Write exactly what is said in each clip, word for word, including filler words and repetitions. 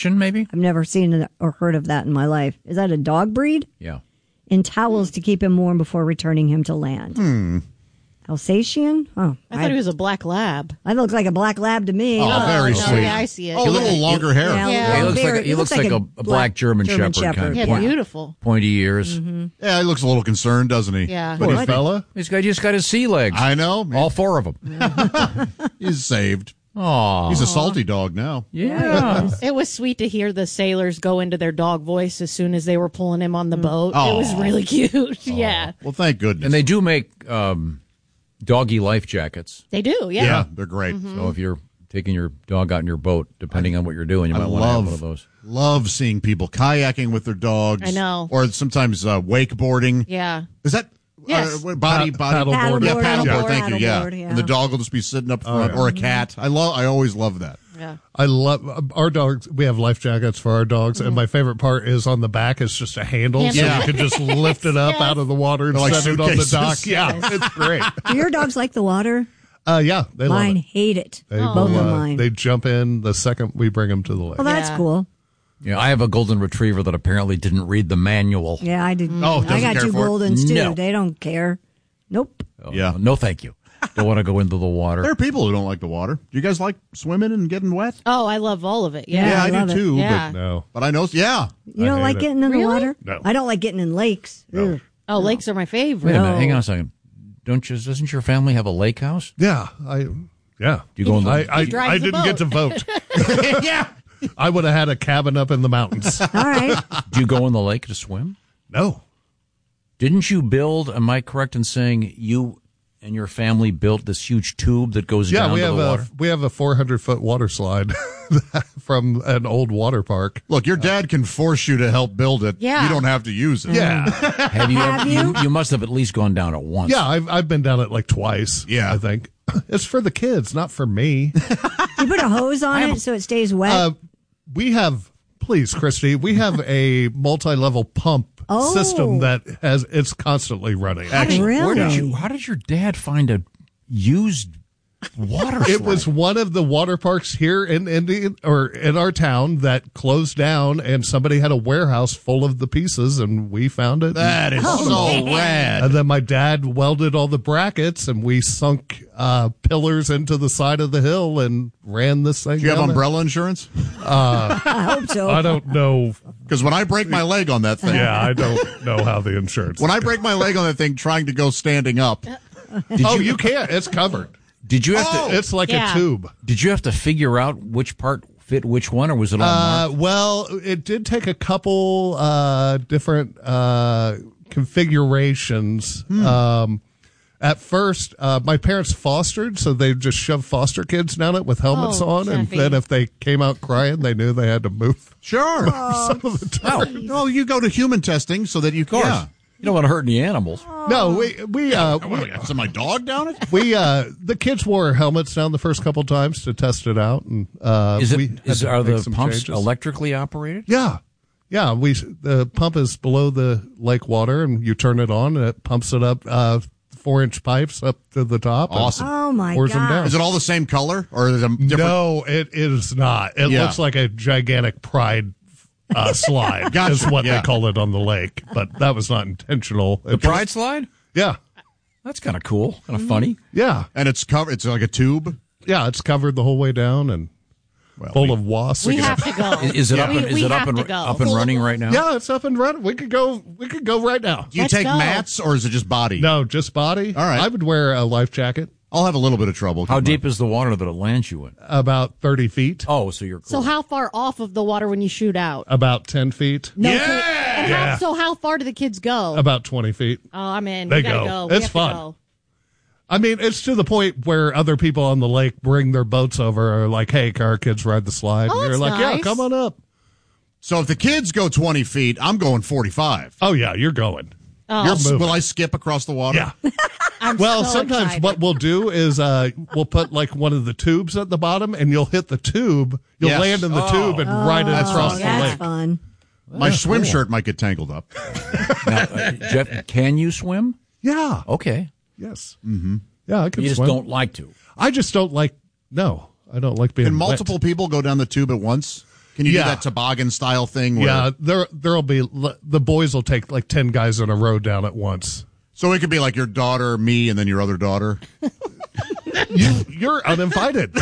maybe? I've never seen it or heard of that in my life. Is that a dog breed? Yeah. In towels to keep him warm before returning him to land. Hmm. Alsatian? Oh, I thought he was a black lab. That looks like a black lab to me. Oh, very no, sweet. yeah, I see it. Oh, a little longer hair. Yeah, Yeah. He looks very- like a, he looks like a, a black German, German Shepherd, kind Yeah, of point, beautiful. pointy ears. Yeah, he looks a little concerned, doesn't he? Yeah. What, a What? fella? He's got just got his sea legs. I know. All four of them. He's saved. Aw. He's a salty dog now. Yeah. It was sweet to hear the sailors go into their dog voice as soon as they were pulling him on the boat. Oh. It was really cute. Yeah. Well, thank goodness. And they do make um, doggy life jackets. They do, yeah. yeah, they're great. So if you're taking your dog out in your boat, depending on what you're doing, you I might want to have love one of those. love seeing people kayaking with their dogs. I know. Or sometimes uh, wakeboarding. Yeah. Is that Yes. uh, what- body Pa- body? paddleboard. Yeah, Paddleboard. paddleboard. Thank you. Yeah. Paddleboard, yeah. And the dog will just be sitting up front, or a cat. I love. I always love that. Yeah. I love our dogs. We have life jackets for our dogs, and my favorite part is on the back. It's just a handle, Handle. so Yeah. you can just lift it up Yes. out of the water and They're like set it on the suitcases. dock. Yeah, it's great. Do your dogs like the water? Uh, yeah, they Mine love it. hate it. They, Both of uh, mine. they jump in the second we bring them to the lake. Well, that's Yeah. cool. Yeah, I have a golden retriever that apparently didn't read the manual. Yeah, I did. Oh, I doesn't got care two for it? Goldens, too. No. They don't care. Nope. Oh, Yeah. No, thank you. Don't want to go into the water. There are people who don't like the water. Do you guys like swimming and getting wet? Oh, I love all of it. Yeah. Yeah, Yeah, I I, love do it. too. Yeah. No, But, but I know. Yeah. You don't hate like it. getting in the Really? water? No. I don't like getting in lakes. No. Ugh. Oh, lakes are my Wait favorite. a minute. No. Hang on a second. Don't you? Doesn't your family have a lake house? yeah, I yeah. Do you go in the? I I, drives I the didn't get to vote. yeah. I would have had a cabin up in the mountains. All right. Do you go in the lake to swim? No, Didn't you build? Am I correct in saying you and your family built this huge tube that goes yeah, down we to have the a water? we have a four hundred foot water slide from an old water park. Look, your dad can force you to help build it. Yeah. You don't have to use it. Yeah, Have you? Have ever, you? you? You must have at least gone down it once. yeah. I've I've been down it like twice. Yeah. I think it's for the kids, not for me. You put a hose on it so it stays wet? Uh, we have, please, Christy, we have a multi-level pump Oh. system that has it's constantly running. Actually, really? Where did you? How did your dad find a used water? It was slide? one of the water parks here in Indian or in our town that closed down, and somebody had a warehouse full of the pieces, and we found it. That is so rad. And then my dad welded all the brackets, and we sunk uh, pillars into the side of the hill and ran this thing. Do you have down there. umbrella insurance? I hope so. I don't know. Because when I break my leg on that thing, Yeah, I don't know how the insurance. when I break my leg on that thing trying to go standing up, Did oh, you, you can't. It's covered. did you have Oh. to? It's like Yeah. a tube. Did you have to figure out which part fit which one, or was it all Uh, marked? well, it did take a couple uh, different uh, configurations. Um, at first, uh, my parents fostered, so they just shoved foster kids down it with helmets Oh, on, and Jeffy. then if they came out crying, they knew they had to move. sure. Some of the time. No, you go to human testing so that you Of course. Yeah. You don't want to hurt any animals. No, we we uh, What, we, so my dog down it? we uh, the kids wore helmets down the first couple times to test it out, and uh, Is we it? had Is to are make the some pumps changes. electrically operated? Yeah. Yeah, we the pump is below the lake water, and you turn it on, and it pumps it up uh, four inch pipes up to the top. and Awesome. Oh, my pours them God. down. Is it all the same color or is it a different? No, it is not. It Yeah. looks like a gigantic pride uh, slide. Gotcha. Is what Yeah. they call it on the lake, but that was not intentional. The Pride slide? Yeah, That's kind of cool. Kind of funny. yeah, And it's covered. It's like a tube. yeah. It's covered the whole way down and Well, full we- of wasps. We have to go. Is, is it up? We- And, is we it up have and to go. up and running right now? Yeah, it's up and running. We could go. We could go right now. Do you Let's take go. mats or is it just body? No, just body. All right. I would wear a life jacket I'll have a little bit of trouble. How deep is the water that it lands you in? about thirty feet, Oh, so you're cool. So how far off of the water when you shoot out? about ten feet, No, Yeah! kid- and how- Yeah. so how far do the kids go? about twenty feet. oh, I'm in. They we gotta go. go. We It's have to fun. go. I mean, it's to the point where other people on the lake bring their boats over, are like, "Hey, can our kids ride the slide?" Oh, and you're that's like, "Yeah, nice. come on up." So if the kids go twenty feet, I'm going forty-five. Oh yeah, you're going. Oh, You're, moving. will I skip across the water? Yeah. I'm Well, so sometimes excited. what we'll do is uh, we'll put like one of the tubes at the bottom, and you'll hit the tube. You'll Yes. land in the tube and ride it across Oh, the that's lake. fun. My swim shirt might get tangled up. Now, uh, Jeff, can you swim? Yeah. Okay. Yes. Mm-hmm. Yeah, I can You just swim. don't like to. I just don't like. No, I don't like being Can wet. multiple people go down the tube at once? Can you Yeah. do that toboggan style thing? Where, Yeah, there there'll be the boys will take like ten guys in a row down at once. So it could be like your daughter, me, and then your other daughter. You, you're uninvited.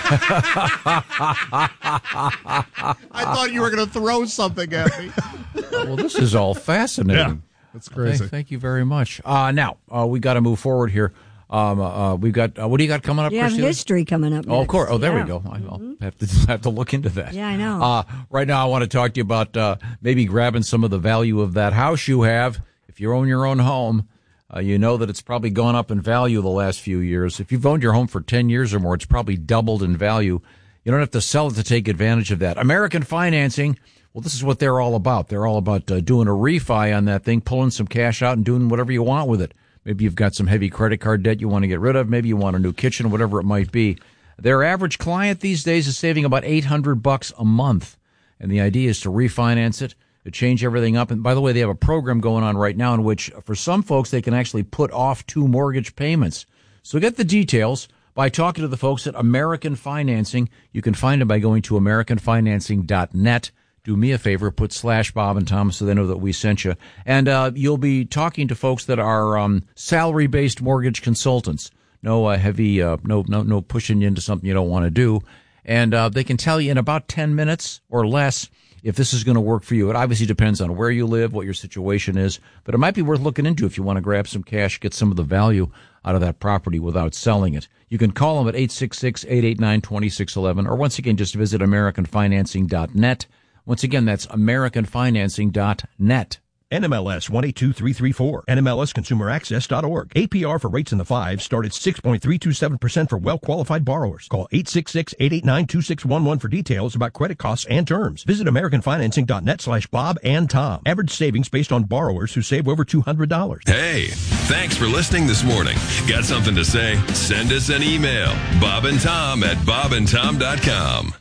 I thought you were going to throw something at me. Well, this is all fascinating. Yeah, that's crazy. Thank, thank you very much. Uh, now, uh, we got to move forward here. Um, uh, we've got, uh, what do you got coming up, You have Christina? history coming up. Oh, of next. course. Oh, there Yeah. we go. I- I'll have to have to look into that. Yeah, I know. Uh, right now, I want to talk to you about uh, maybe grabbing some of the value of that house you have. If you own your own home, uh, you know that it's probably gone up in value the last few years. If you've owned your home for ten years or more, it's probably doubled in value. You don't have to sell it to take advantage of that. American Financing, well, this is what they're all about. They're all about uh, doing a refi on that thing, pulling some cash out and doing whatever you want with it. Maybe you've got some heavy credit card debt you want to get rid of. Maybe you want a new kitchen, whatever it might be. Their average client these days is saving about eight hundred bucks a month. And the idea is to refinance it, to change everything up. And by the way, they have a program going on right now in which for some folks, they can actually put off two mortgage payments. So get the details by talking to the folks at American Financing. You can find them by going to american financing dot net. Do me a favor, put slash Bob and Tom so they know that we sent you. And uh, you'll be talking to folks that are um, salary-based mortgage consultants. No uh, heavy, uh, no, no, no pushing you into something you don't want to do. And uh, they can tell you in about ten minutes or less if this is going to work for you. It obviously depends on where you live, what your situation is, but it might be worth looking into if you want to grab some cash, get some of the value out of that property without selling it. You can call them at eight six six, eight eight nine, two six one one, or once again, just visit american financing dot net. Once again, that's american financing dot net. N M L S one eight two three three four, N M L S consumer access dot org. A P R for rates in the fives start at six point three two seven percent for well-qualified borrowers. Call eight six six, eight eight nine, two six one one for details about credit costs and terms. Visit american financing dot net slash Bob and Tom. Average savings based on borrowers who save over two hundred dollars. Hey, thanks for listening this morning. Got something to say? Send us an email. Bob and Tom at bob and tom dot com.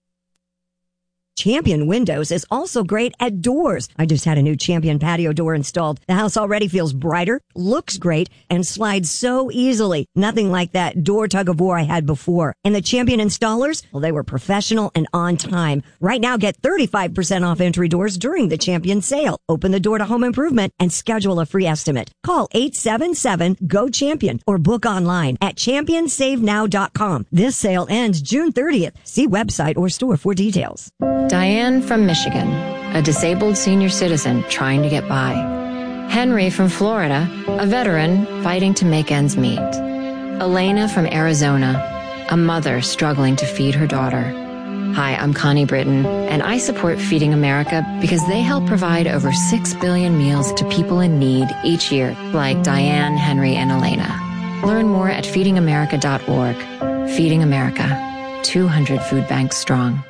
Champion Windows is also great at doors. I just had a new Champion patio door installed. The house already feels brighter, looks great, and slides so easily. Nothing like that door tug of war I had before. And the Champion installers, well, they were professional and on time. Right now, get thirty-five percent off entry doors during the Champion sale. Open the door to home improvement and schedule a free estimate. Call eight seven seven, G O CHAMPION or book online at champion save now dot com. This sale ends June thirtieth. See website or store for details. Diane from Michigan, a disabled senior citizen trying to get by. Henry from Florida, a veteran fighting to make ends meet. Elena from Arizona, a mother struggling to feed her daughter. Hi, I'm Connie Britton, and I support Feeding America because they help provide over six billion meals to people in need each year, like Diane, Henry, and Elena. Learn more at feeding america dot org. Feeding America, two hundred food banks strong.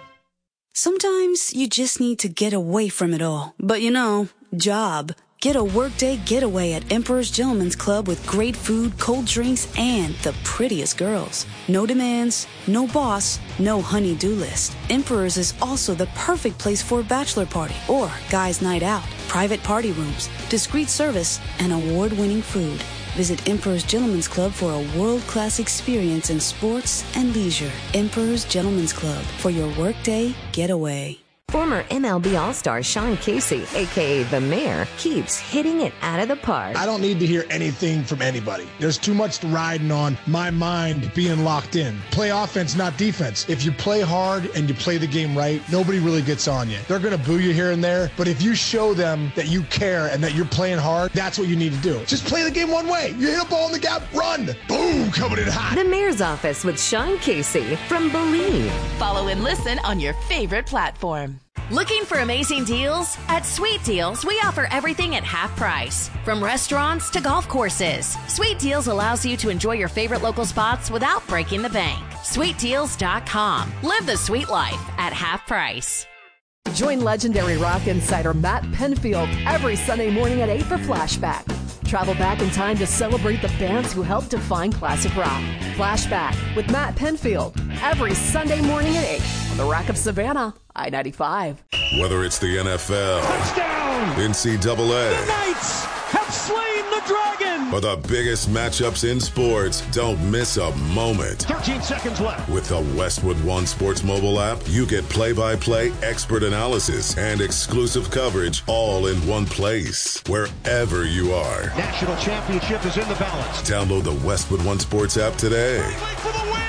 Sometimes you just need to get away from it all. But you know, job. Get a workday getaway at Emperor's Gentleman's Club with great food, cold drinks, and the prettiest girls. No demands, no boss, no honey-do list. Emperor's is also the perfect place for a bachelor party or guys' night out. Private party rooms, discreet service, and award-winning food. Visit Emperor's Gentleman's Club for a world-class experience in sports and leisure. Emperor's Gentleman's Club for your workday getaway. Former M L B All-Star Sean Casey, a k a. The Mayor, keeps hitting it out of the park. I don't need to hear anything from anybody. There's too much riding on my mind being locked in. Play offense, not defense. If you play hard and you play the game right, nobody really gets on you. They're going to boo you here and there, but if you show them that you care and that you're playing hard, that's what you need to do. Just play the game one way. You hit a ball in the gap, run. Boom, coming in hot. The Mayor's Office with Sean Casey from Believe. Follow and listen on your favorite platform. Looking for amazing deals? At Sweet Deals, we offer everything at half price. From restaurants to golf courses, Sweet Deals allows you to enjoy your favorite local spots without breaking the bank. sweet deals dot com. Live the sweet life at half price. Join legendary rock insider Matt Penfield every Sunday morning at eight for Flashback. Travel back in time to celebrate the bands who helped define classic rock. Flashback with Matt Penfield every Sunday morning at eight on the Rock of Savannah, I ninety-five. Whether it's the N F L, touchdown, N C double A, the Knights have slain the Dragon! For the biggest matchups in sports, don't miss a moment. thirteen seconds left. With the Westwood One Sports mobile app, you get play-by-play expert analysis and exclusive coverage all in one place, wherever you are. National championship is in the balance. Download the Westwood One Sports app today. For the win!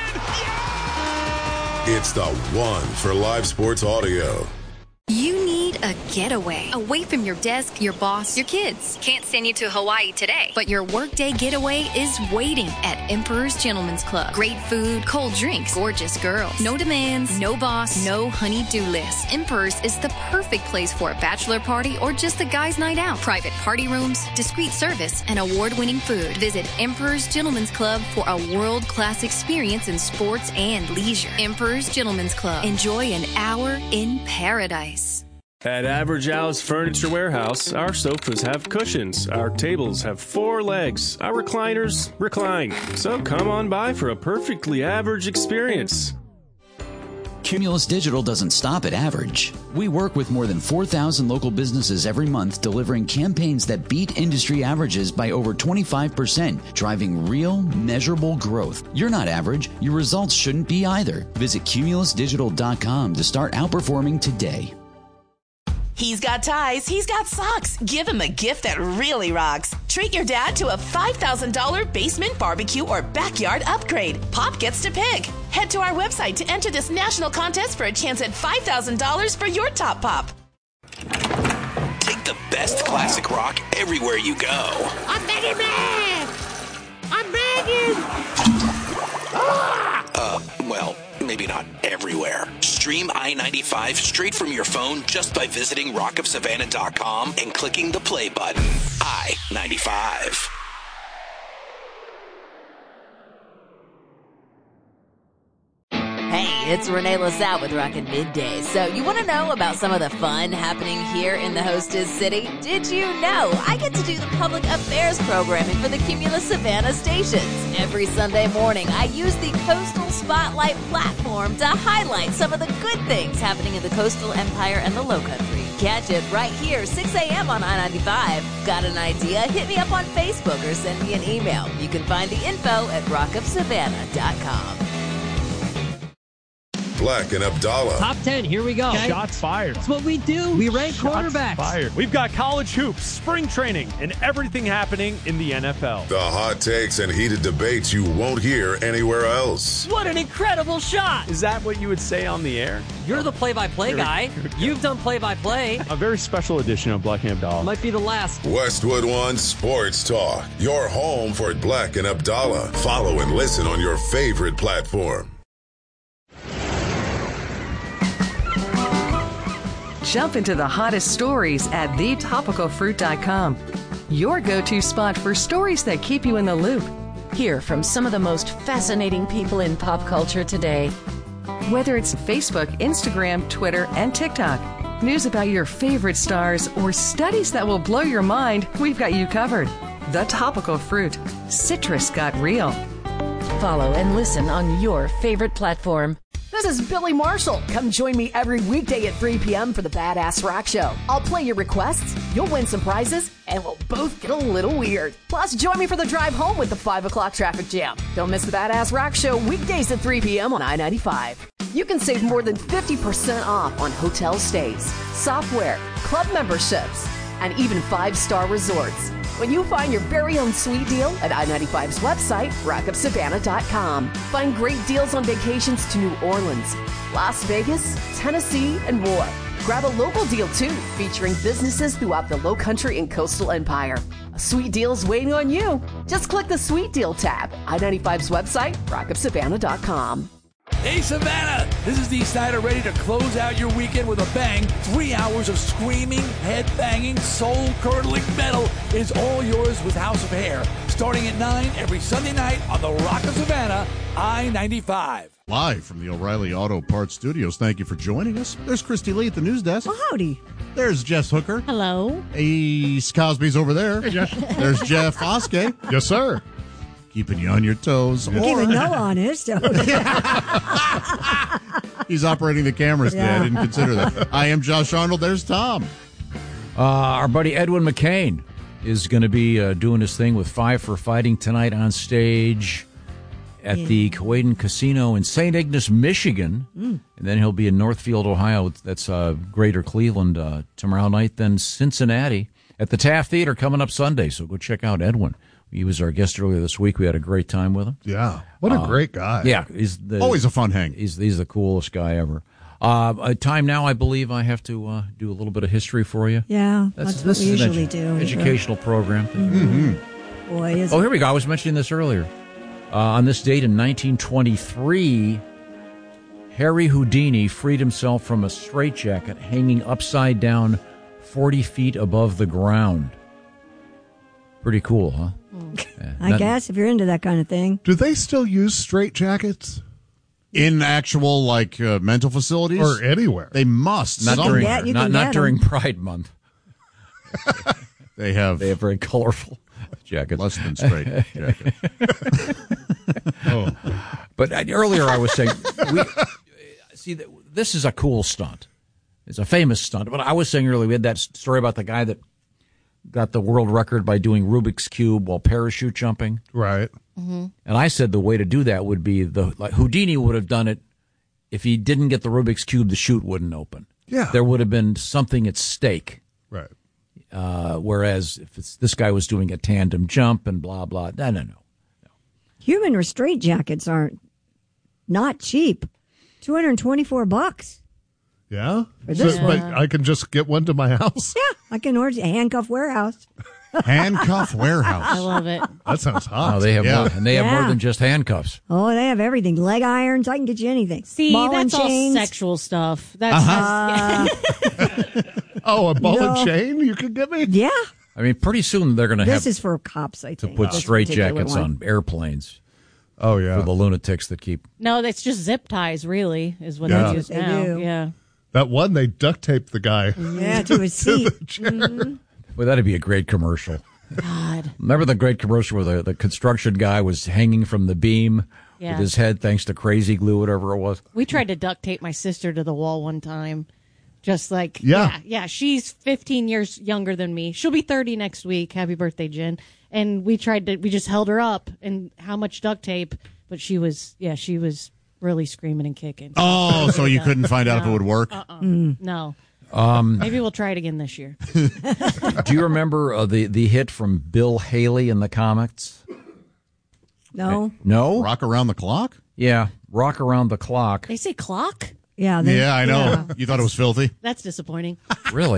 It's the one for live sports audio. You need a getaway away from your desk, your boss, your kids. Can't send you to Hawaii today, but your workday getaway is waiting at Emperor's Gentleman's Club. Great food, cold drinks, gorgeous girls. No demands, no boss, no honey-do list. Emperor's is the perfect place for a bachelor party or just a guy's night out. Private party rooms, discreet service, and award-winning food. Visit Emperor's Gentleman's Club for a world-class experience in sports and leisure. Emperor's Gentleman's Club. Enjoy an hour in paradise. At Average Al's Furniture Warehouse, our sofas have cushions, our tables have four legs, our recliners recline. So come on by for a perfectly average experience. Cumulus Digital doesn't stop at average. We work with more than four thousand local businesses every month, delivering campaigns that beat industry averages by over twenty-five percent, driving real, measurable growth. You're not average. Your results shouldn't be either. Visit cumulus digital dot com to start outperforming today. He's got ties, he's got socks. Give him a gift that really rocks. Treat your dad to a five thousand dollars basement barbecue or backyard upgrade. Pop gets to pick. Head to our website to enter this national contest for a chance at five thousand dollars for your top pop. Take the best classic rock everywhere you go. I'm begging, man! I'm begging! Ah! Uh, well, maybe not everywhere. Stream I ninety-five straight from your phone just by visiting rock of savannah dot com and clicking the play button. I ninety-five. Hey, it's Renee LaSalle with Rockin' Midday. So you want to know about some of the fun happening here in the hostess city? Did you know I get to do the public affairs programming for the Cumulus Savannah stations? Every Sunday morning, I use the Coastal Spotlight platform to highlight some of the good things happening in the coastal empire and the Lowcountry. Catch it right here, six a.m. on I ninety-five. Got an idea? Hit me up on Facebook or send me an email. You can find the info at rock of savannah dot com. Black and Abdallah. Top ten, here we go. Okay. Shots fired. That's what we do. We rank Shots quarterbacks. Fired. We've got college hoops, spring training, and everything happening in the N F L. The hot takes and heated debates you won't hear anywhere else. What an incredible shot. Is that what you would say on the air? You're the play-by-play Here, guy. here You've done play-by-play. A very special edition of Black and Abdallah. Might be the last. Westwood One Sports Talk. Your home for Black and Abdallah. Follow and listen on your favorite platform. Jump into the hottest stories at the topical fruit dot com. Your go-to spot for stories that keep you in the loop. Hear from some of the most fascinating people in pop culture today. Whether it's Facebook, Instagram, Twitter, and TikTok, news about your favorite stars, or studies that will blow your mind, we've got you covered. The Topical Fruit. Citrus got real. Follow and listen on your favorite platform. This is Billy Marshall. Come join me every weekday at three p.m. for the Badass Rock Show. I'll play your requests, you'll win some prizes, and we'll both get a little weird. Plus, join me for the drive home with the five o'clock traffic jam. Don't miss the Badass Rock Show weekdays at three p.m. on I ninety-five. You can save more than fifty percent off on hotel stays, software, club memberships, and even five-star resorts when you find your very own sweet deal at I ninety-five's website, rock of savannah dot com. Find great deals on vacations to New Orleans, Las Vegas, Tennessee, and more. Grab a local deal, too, featuring businesses throughout the Lowcountry and Coastal Empire. A sweet deal's waiting on you. Just click the Sweet Deal tab. I ninety-five's website, rock of savannah dot com. Hey, Savannah! This is Dee Snider, ready to close out your weekend with a bang. Three hours of screaming, head-banging, soul-curdling metal is all yours with House of Hair. Starting at nine every Sunday night on the Rock of Savannah, I ninety-five. Live from the O'Reilly Auto Parts Studios, thank you for joining us. There's Christy Lee at the news desk. Well, howdy. There's Jess Hooker. Hello. Ace Cosby's over there. There's Jeff Oskey. Yes, sir. Keeping you on your toes. Or... Keeping no on his toes. He's operating the cameras today. Yeah. I didn't consider that. I am Josh Arnold. There's Tom. Uh, our buddy Edwin McCain is going to be uh, doing his thing with Five for Fighting tonight on stage at Yeah. the Coaden Casino in Saint Ignace, Michigan. Mm. And then he'll be in Northfield, Ohio. That's uh, Greater Cleveland uh, tomorrow night. Then Cincinnati at the Taft Theater coming up Sunday. So go check out Edwin. He was our guest earlier this week. We had a great time with him. Yeah. What a Uh, great guy. Yeah. He's the, Always a fun hang. He's, he's the coolest guy ever. Uh, a time now, I believe I have to uh, do a little bit of history for you. Yeah, that's, this what we is an usually edu- do. Educational program. Mm-hmm. Boy, is Oh, here we go. I was mentioning this earlier. Uh, on this date in nineteen twenty-three, Harry Houdini freed himself from a straitjacket hanging upside down forty feet above the ground. Pretty cool, huh? Yeah, I not- guess if you're into that kind of thing. Do they still use straitjackets? In actual, like, uh, mental facilities? Or anywhere? They must. Not somewhere. during, get- you not, can not get during 'em. Pride Month. They have They have very colorful jackets. less than straight jackets. Oh. But I- earlier I was saying, we, see, th- this is a cool stunt. It's a famous stunt. But I was saying earlier, we had that story about the guy that got the world record by doing Rubik's Cube while parachute jumping. Right. Mm-hmm. And I said the way to do that would be, the like Houdini would have done it if he didn't get the Rubik's Cube, the chute wouldn't open. Yeah. There would have been something at stake. Right. Uh, whereas if it's, this guy was doing a tandem jump and blah, blah, no, no, no. Human restraint jackets aren't not cheap. two hundred twenty-four bucks. Yeah? For So, this but one. I can just get one to my house? Yeah, I can order a handcuff warehouse. Handcuff I warehouse. love it. That sounds hot. Oh, they have Yeah. more, and they have Yeah. more than just handcuffs. Oh, they have everything. Leg irons. I can get you anything. See, Ball and that's all chains. sexual stuff. That's Uh, Oh, a ball No. and chain you could get me? yeah. I mean, pretty soon they're going to have This is for cops, I to think. put this straight particular jackets one. on airplanes Oh, yeah. for the lunatics that keep. no, that's just zip ties. Really, is what Yeah. they use That's what they now. do. Yeah. That one, they duct taped the guy. Yeah, to his seat. Mm-hmm. Well, that'd be a great commercial. God. Remember the great commercial where the, the construction guy was hanging from the beam Yeah. with his head thanks to crazy glue, whatever it was? We tried to duct tape my sister to the wall one time. Just like, Yeah. yeah, yeah, she's fifteen years younger than me. She'll be thirty next week. Happy birthday, Jen. And we tried to, we just held her up and how much duct tape, but she was, yeah, she was really screaming and kicking. Oh, so you couldn't find out if it would work? Uh-uh. Mm. No. Um, Maybe we'll try it again this year. do you remember uh, the, the hit from Bill Haley in the comics? No. No? Rock around the clock? Yeah, Rock Around the Clock. They say clock? Yeah. They, Yeah, I know. yeah. You thought it was filthy? That's disappointing. Really?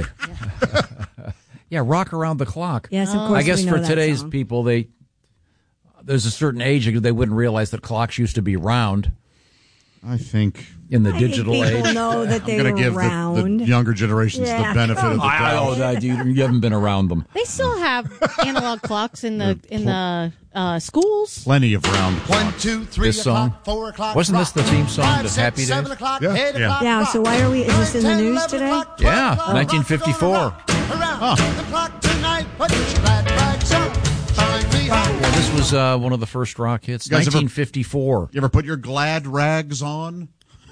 Yeah, Rock Around the Clock. Yes, of Oh. course. I guess we know for that today's song. people, they there's a certain age they wouldn't realize that clocks used to be round I think in the I think digital people age. know that I'm they going were to give the, round. the younger generations Yeah. the benefit of the I doubt. know that you, you haven't been around them. They still have analog clocks in the in the uh, schools. Plenty of round One, two, three This song? o'clock, four o'clock. Wasn't this the theme song Five, to six, Happy Days? seven o'clock, Yeah. eight Yeah. o'clock, Yeah, rock. so why are we, is this in the Nine, ten, news eleven today? o'clock, twelve Yeah, o'clock, nineteen fifty-four. rock around the clock tonight. Put your glad rags on. Find me home. Yeah, this was uh, one of the first rock hits, You guys ever- nineteen fifty-four. You ever put your glad rags on?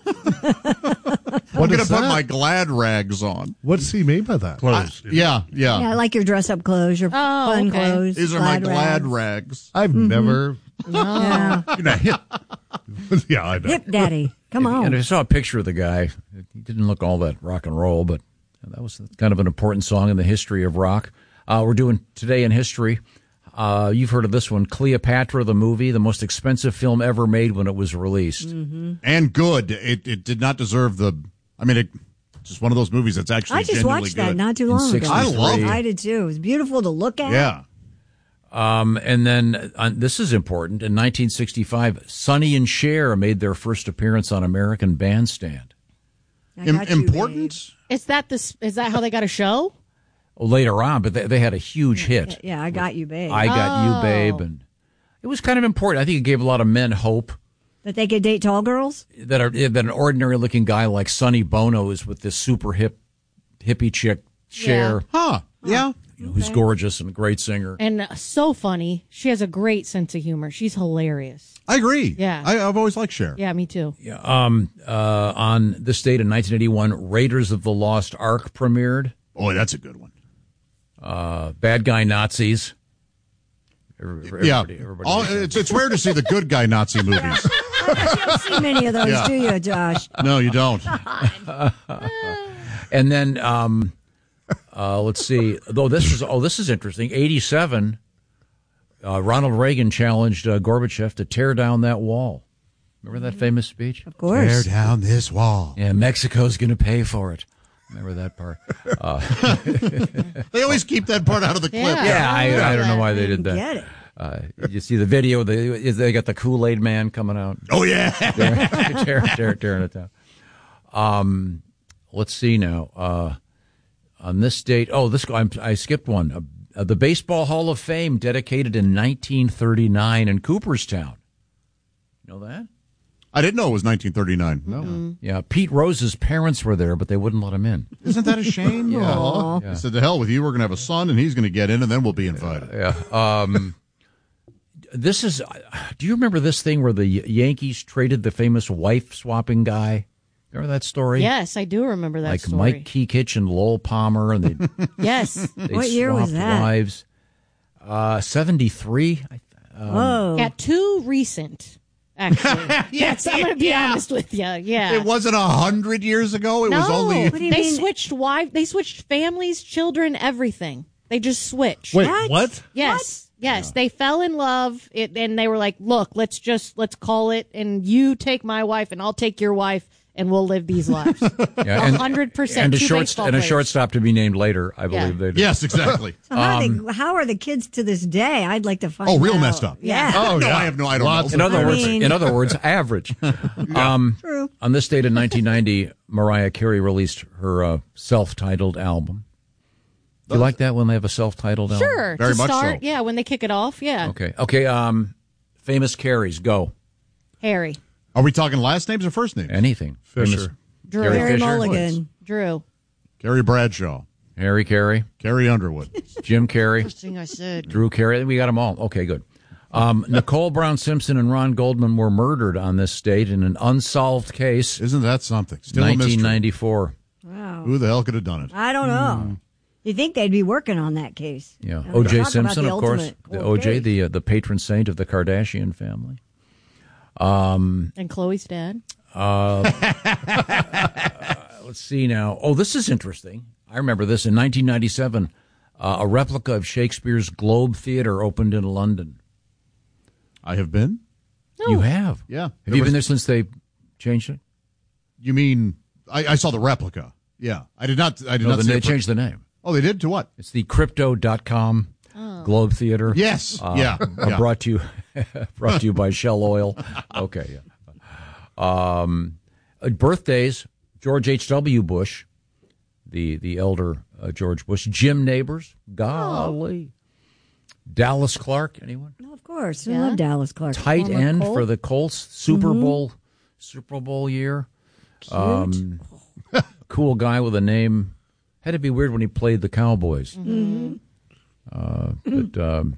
I'm What going is to put that? my glad rags on. What does he mean by that? I- yeah, yeah. Yeah, like your dress up clothes, your Oh, fun okay. clothes. These are my glad rags. rags. I've never. Yeah. You know, hip. Yeah, I know. Hip daddy. Come on. And I saw a picture of the guy. He didn't look all that rock and roll, but that was kind of an important song in the history of rock. Uh, we're doing Today in History. Uh, you've heard of this one, Cleopatra, the movie, the most expensive film ever made when it was released. Mm-hmm. And good. It it did not deserve the. I mean, it just one of those movies that's actually I just genuinely watched good. that not too long ago. I love I it. did too. It was beautiful to look at. Yeah. Um, and then uh, this is important. In nineteen sixty-five, Sonny and Cher made their first appearance on American Bandstand. I got you, important? Is that this? Is that how they got a show? Well, later on, but they, they had a huge hit. Yeah, I got you, babe. I Got Oh. You, Babe. And it was kind of important. I think it gave a lot of men hope That they could date tall girls? that, are, that an ordinary looking guy like Sonny Bono is with this super hip, hippie chick, Cher, Huh. Yeah. you know, who's gorgeous and a great singer. And uh, so funny. She has a great sense of humor. She's hilarious. I agree. Yeah. I, I've always liked Cher. Yeah, me too. Yeah. Um, uh, on this date in nineteen eighty-one, Raiders of the Lost Ark premiered. Boy, that's a good one. Uh, bad guy Nazis. Everybody, yeah, everybody All, it's it's rare to see the good guy Nazi movies. You don't see many of those, Yeah. do you, Josh? No, you don't. And then um, uh, let's see. Though this is oh, this is interesting. eighty-seven. Uh, Ronald Reagan challenged uh, Gorbachev to tear down that wall. Remember that famous speech? Of course. Tear down this wall. Yeah, Mexico's going to pay for it. Remember that part? Uh, They always keep that part out of the clip. yeah, yeah I, I don't know why they did that. Get it. Uh, you see the video? They, they got the Kool-Aid man coming out. Oh, yeah. tearing, tearing, tearing, tearing it down. Um, let's see now. Uh, on this date, oh, this I'm, I skipped one. Uh, uh, the Baseball Hall of Fame dedicated in nineteen thirty-nine in Cooperstown. You know that? I didn't know it was nineteen thirty-nine. No. Mm-hmm. Yeah, Pete Rose's parents were there, but they wouldn't let him in. Isn't that a shame? Yeah. Aw. Yeah. I said, to hell with you. We're going to have a son, and he's going to get in, and then we'll be invited. Yeah. Um, this is. Do you remember this thing where the Yankees traded the famous wife-swapping guy? Remember that story? Yes, I do remember that like story. Mike Kekich and Lowell Palmer, and they yes. they What year was swapped that? Wives. Uh, seventy-three. Um, Whoa. Yeah, too recent. Actually, yes, I'm going to be yeah. honest with you. Yeah, It wasn't a hundred years ago. It no, was only. What do you they mean? switched wife. They switched families, children, everything. They just switched. Wait, What? what? Yes, yes. They fell in love, it, and they were like, "Look, let's just let's call it, and you take my wife, and I'll take your wife, and we'll live these lives." yeah, and- hundred percent. And a two short baseball and a players. shortstop to be named later. I Yeah. believe they did. Yes, exactly. So how, Um, are they, how are the kids to this day? I'd like to find Oh, real out. messed up. Yeah. Oh, no, yeah. I have no. I don't Lots know. In other I words, mean- in other words, average. um, True. On this date in nineteen ninety, Mariah Carey released her uh, self-titled album. Do you like that when they have a self-titled album? Sure, Very to much start. so. Yeah, when they kick it off. Yeah, Okay. Okay. Um, famous Careys, go. Harry, Are we talking last names or first names? Anything. Fisher. Famous Drew, Carey Harry Fisher. Mulligan. Drew. Gary Bradshaw, Harry Carey, Carrie Underwood. Jim Carey, First thing I said. Drew Carey. We got them all. Okay, good. Um, Nicole Brown Simpson and Ron Goldman were murdered on this date in an unsolved case. Isn't that something? Still a mystery. nineteen ninety-four. Wow. Who the hell could have done it? I don't know. You think they'd be working on that case? Yeah, Now, O J talk about Simpson, the of course, ultimate the cold O J, case. the uh, the patron saint of the Kardashian family. Um, And Chloe's dad. uh, let's see now. Oh, this is interesting. I remember this in nineteen ninety-seven. Uh, a replica of Shakespeare's Globe Theatre opened in London. I have been. You have, Yeah. Have There you was- been there since they changed it? You mean I, I saw the replica? Yeah, I did not. I did No, not. then see they it for- changed the name. Oh, they did to what? It's the Crypto dot com Globe Theater. Yes. Uh, Yeah. uh, Yeah. Brought to you, brought to you by Shell Oil. Okay. Yeah. Um, uh, birthdays: George H W. Bush, the the elder uh, George Bush. Jim Neighbors. Golly. Dallas Clark. Anyone? No, of course. I Yeah. love Dallas Clark. Tight Former end Colt. for the Colts. Super Mhm. Bowl. Super Bowl year. Cute. Um, cool guy with a name. Had to be weird when he played the Cowboys. Mhm. Uh, but um,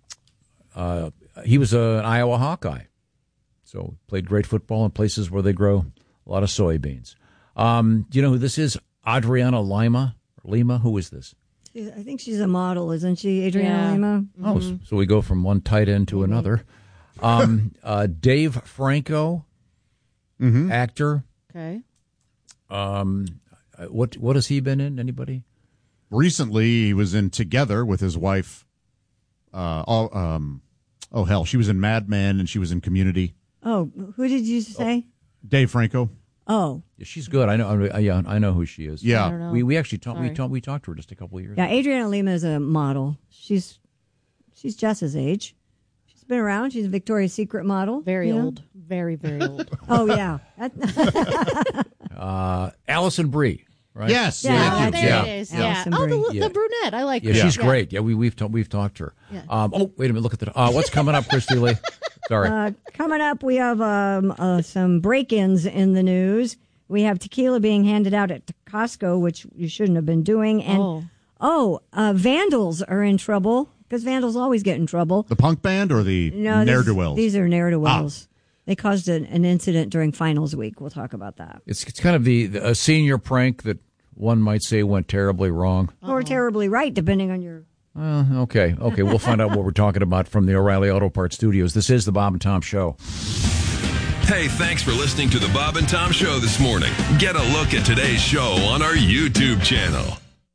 uh, he was a, an Iowa Hawkeye, so played great football in places where they grow a lot of soybeans. Um, do you know who this is? Adriana Lima. Lima. Who is this? She's- I think she's a model, isn't she, Adriana Yeah. Lima? Oh, so we go from one tight end to another. Um, uh, Dave Franco, Mm-hmm. actor. Okay. Um, what what has he been in? Anybody? Recently, he was in Together with his wife. Uh, oh, um, oh hell, she was in Mad Men and she was in Community. Oh, who did you say? Dave Franco. Oh, Yeah, she's good. I know. I, yeah, I know who she is. Yeah. I don't know. We we actually talked. We Sorry. talked. We talked to her just a couple of years. yeah. ago. Adriana Lima is a model. She's she's Jess's age. She's been around. She's a Victoria's Secret model. Very you know? old. Very, very old. Oh yeah. That- Uh, Allison Brie, right? Yes. Yeah, thank Oh, you. there Yeah. it is. Yeah. Yeah. Allison Oh, Brie. the, Yeah. the brunette. I like Yeah, her. she's great. Yeah, we we've ta- we've talked to her. Yeah. Um, oh, wait a minute. Look at the. Uh, what's coming up, Christy Lee? Sorry. Uh, coming up, we have um, uh, some break-ins in the news. We have tequila being handed out at Costco, which you shouldn't have been doing. And Oh. oh, uh, vandals are in trouble because vandals always get in trouble. The punk band or the No, ne'er these, do wells? these are ne'er-do-wells. They caused an, an incident during finals week. We'll talk about that. It's it's kind of the, the a senior prank that one might say went terribly wrong. Or terribly right, depending on your... Uh, okay, okay. We'll find out what we're talking about from the O'Reilly Auto Parts Studios. This is the Bob and Tom Show. Hey, thanks for listening to the Bob and Tom Show this morning. Get a look at today's show on our YouTube channel.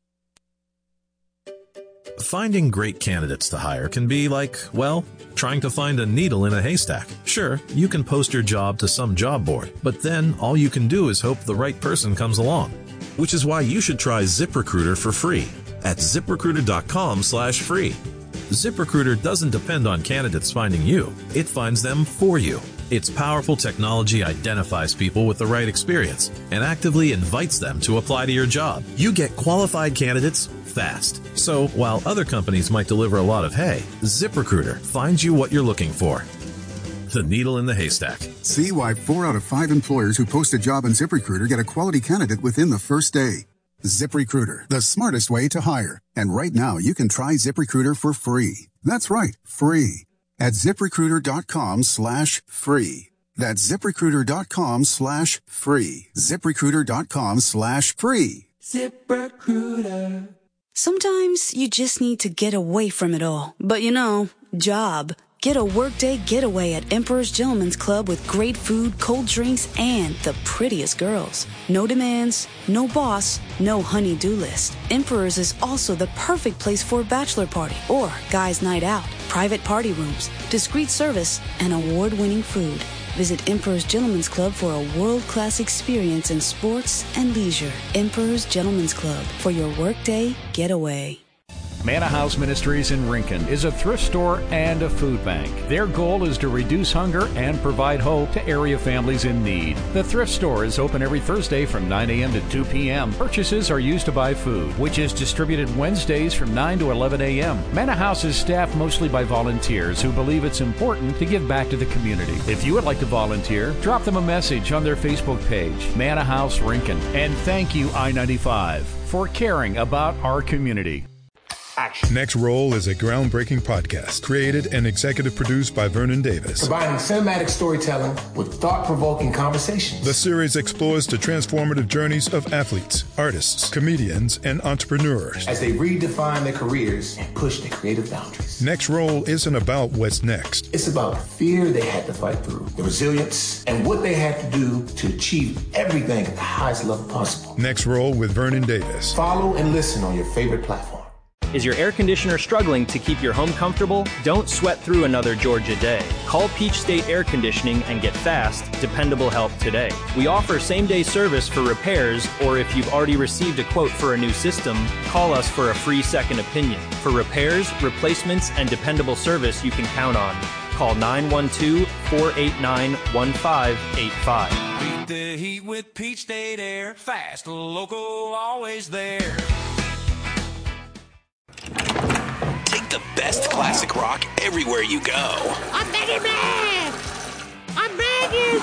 Finding great candidates to hire can be like, well, trying to find a needle in a haystack. Sure, you can post your job to some job board, but then all you can do is hope the right person comes along. Which is why you should try ZipRecruiter for free at ZipRecruiter.com slash free. ZipRecruiter doesn't depend on candidates finding you. It finds them for you. Its powerful technology identifies people with the right experience and actively invites them to apply to your job. You get qualified candidates fast. So while other companies might deliver a lot of hay, ZipRecruiter finds you what you're looking for. The needle in the haystack. See why four out of five employers who post a job on ZipRecruiter get a quality candidate within the first day. ZipRecruiter, the smartest way to hire. And right now, you can try ZipRecruiter for free. That's right, free. At ZipRecruiter.com slash free. That's ZipRecruiter.com slash free. ZipRecruiter.com slash free. ZipRecruiter. Sometimes you just need to get away from it all. But you know, job. Get a workday getaway at Emperor's Gentleman's Club with great food, cold drinks, and the prettiest girls. No demands, no boss, no honey-do list. Emperor's is also the perfect place for a bachelor party or guys' night out, private party rooms, discreet service, and award-winning food. Visit Emperor's Gentleman's Club for a world-class experience in sports and leisure. Emperor's Gentleman's Club for your workday getaway. Manna House Ministries in Rincon is a thrift store and a food bank. Their goal is to reduce hunger and provide hope to area families in need. The thrift store is open every Thursday from nine a.m. to two p.m. Purchases are used to buy food, which is distributed Wednesdays from nine to eleven a.m. Manna House is staffed mostly by volunteers who believe it's important to give back to the community. If you would like to volunteer, drop them a message on their Facebook page, Manna House Rincon. And thank you, I ninety-five, for caring about our community. Action. Next Roll is a groundbreaking podcast created and executive produced by Vernon Davis. Combining cinematic storytelling with thought-provoking conversations. The series explores the transformative journeys of athletes, artists, comedians, and entrepreneurs as they redefine their careers and push their creative boundaries. Next Roll isn't about what's next. It's about the fear they had to fight through, the resilience, and what they had to do to achieve everything at the highest level possible. Next Roll with Vernon Davis. Follow and listen on your favorite platform. Is your air conditioner struggling to keep your home comfortable? Don't sweat through another Georgia day. Call Peach State Air Conditioning and get fast, dependable help today. We offer same-day service for repairs, or if you've already received a quote for a new system, call us for a free second opinion. For repairs, replacements, and dependable service you can count on. Call nine one two, four eight nine, one five eight five. Beat the heat with Peach State Air. Fast, local, always there. Take the best classic rock everywhere you go. I'm begging, man! I'm begging!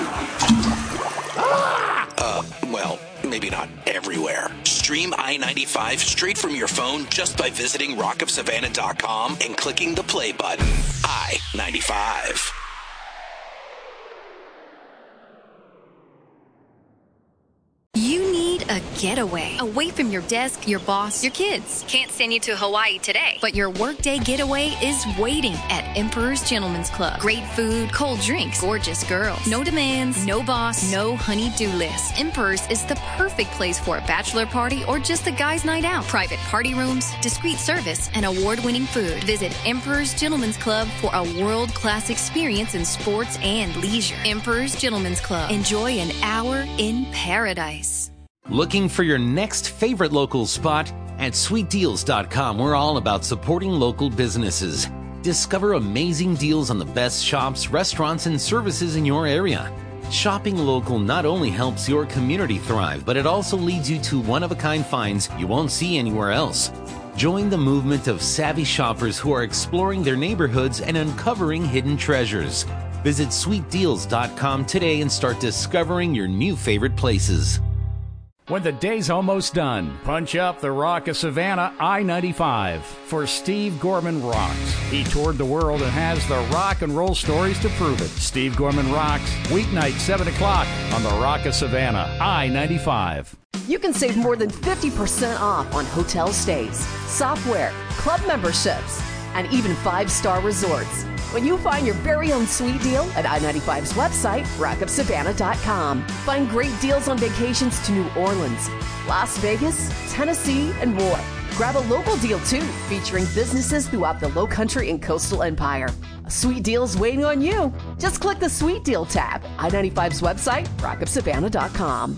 Ah! Uh, well, maybe not everywhere. Stream I ninety-five straight from your phone just by visiting rock of savannah dot com and clicking the play button. I ninety-five. You need a getaway. Away from your desk, your boss, your kids. Can't send you to Hawaii today, but your workday getaway is waiting at Emperor's Gentleman's Club. Great food, cold drinks, gorgeous girls. No demands, no boss, no honey-do list. Emperor's is the perfect place for a bachelor party or just a guy's night out. Private party rooms, discreet service, and award-winning food. Visit Emperor's Gentleman's Club for a world-class experience in sports and leisure. Emperor's Gentleman's Club. Enjoy an hour in paradise. Looking for your next favorite local spot? At sweet deals dot com, we're all about supporting local businesses. Discover amazing deals on the best shops, restaurants, and services in your area. Shopping local not only helps your community thrive, but it also leads you to one-of-a-kind finds you won't see anywhere else. Join the movement of savvy shoppers who are exploring their neighborhoods and uncovering hidden treasures. Visit sweet deals dot com today and start discovering your new favorite places. When the day's almost done, punch up the Rock of Savannah I ninety-five for Steve Gorman Rocks. He toured the world and has the rock and roll stories to prove it. Steve Gorman Rocks, weeknight seven o'clock on the Rock of Savannah I ninety-five. you can save more than fifty percent off on hotel stays, software, club memberships, and even five-star resorts. When you find your very own sweet deal at I ninety-five's website, rock up savannah dot com. Find great deals on vacations to New Orleans, Las Vegas, Tennessee, and more. Grab a local deal, too, featuring businesses throughout the Lowcountry and Coastal Empire. A sweet deal's waiting on you. Just click the Sweet Deal tab. I ninety-five's website, rock up savannah dot com.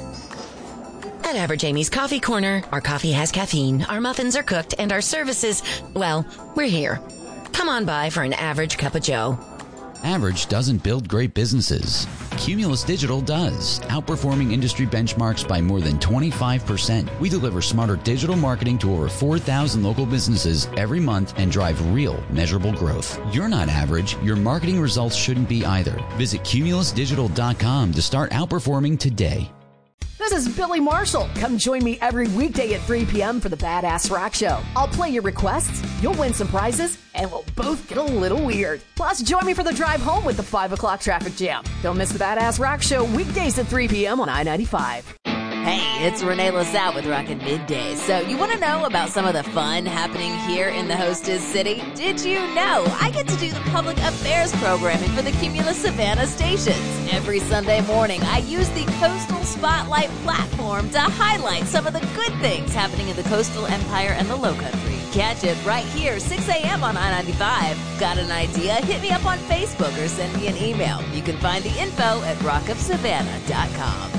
At Average Amy's Coffee Corner, our coffee has caffeine, our muffins are cooked, and our services, well, we're here. Come on by for an average cup of joe. Average doesn't build great businesses. Cumulus Digital does, outperforming industry benchmarks by more than twenty-five percent. We deliver smarter digital marketing to over four thousand local businesses every month and drive real, measurable growth. You're not average. Your marketing results shouldn't be either. Visit cumulus digital dot com to start outperforming today. This is Billy Marshall. Come join me every weekday at three p.m. for the Badass Rock Show. I'll play your requests, you'll win some prizes, and we'll both get a little weird. Plus, join me for the drive home with the five o'clock traffic jam. Don't miss the Badass Rock Show weekdays at three p.m. on I ninety-five. Hey, it's Renee LaSalle with Rockin' Midday. So you want to know about some of the fun happening here in the hostess city? Did you know I get to do the public affairs programming for the Cumulus Savannah stations? Every Sunday morning, I use the Coastal Spotlight platform to highlight some of the good things happening in the Coastal Empire and the Lowcountry. Catch it right here, six a.m. on I ninety-five. Got an idea? Hit me up on Facebook or send me an email. You can find the info at rock up savannah dot com.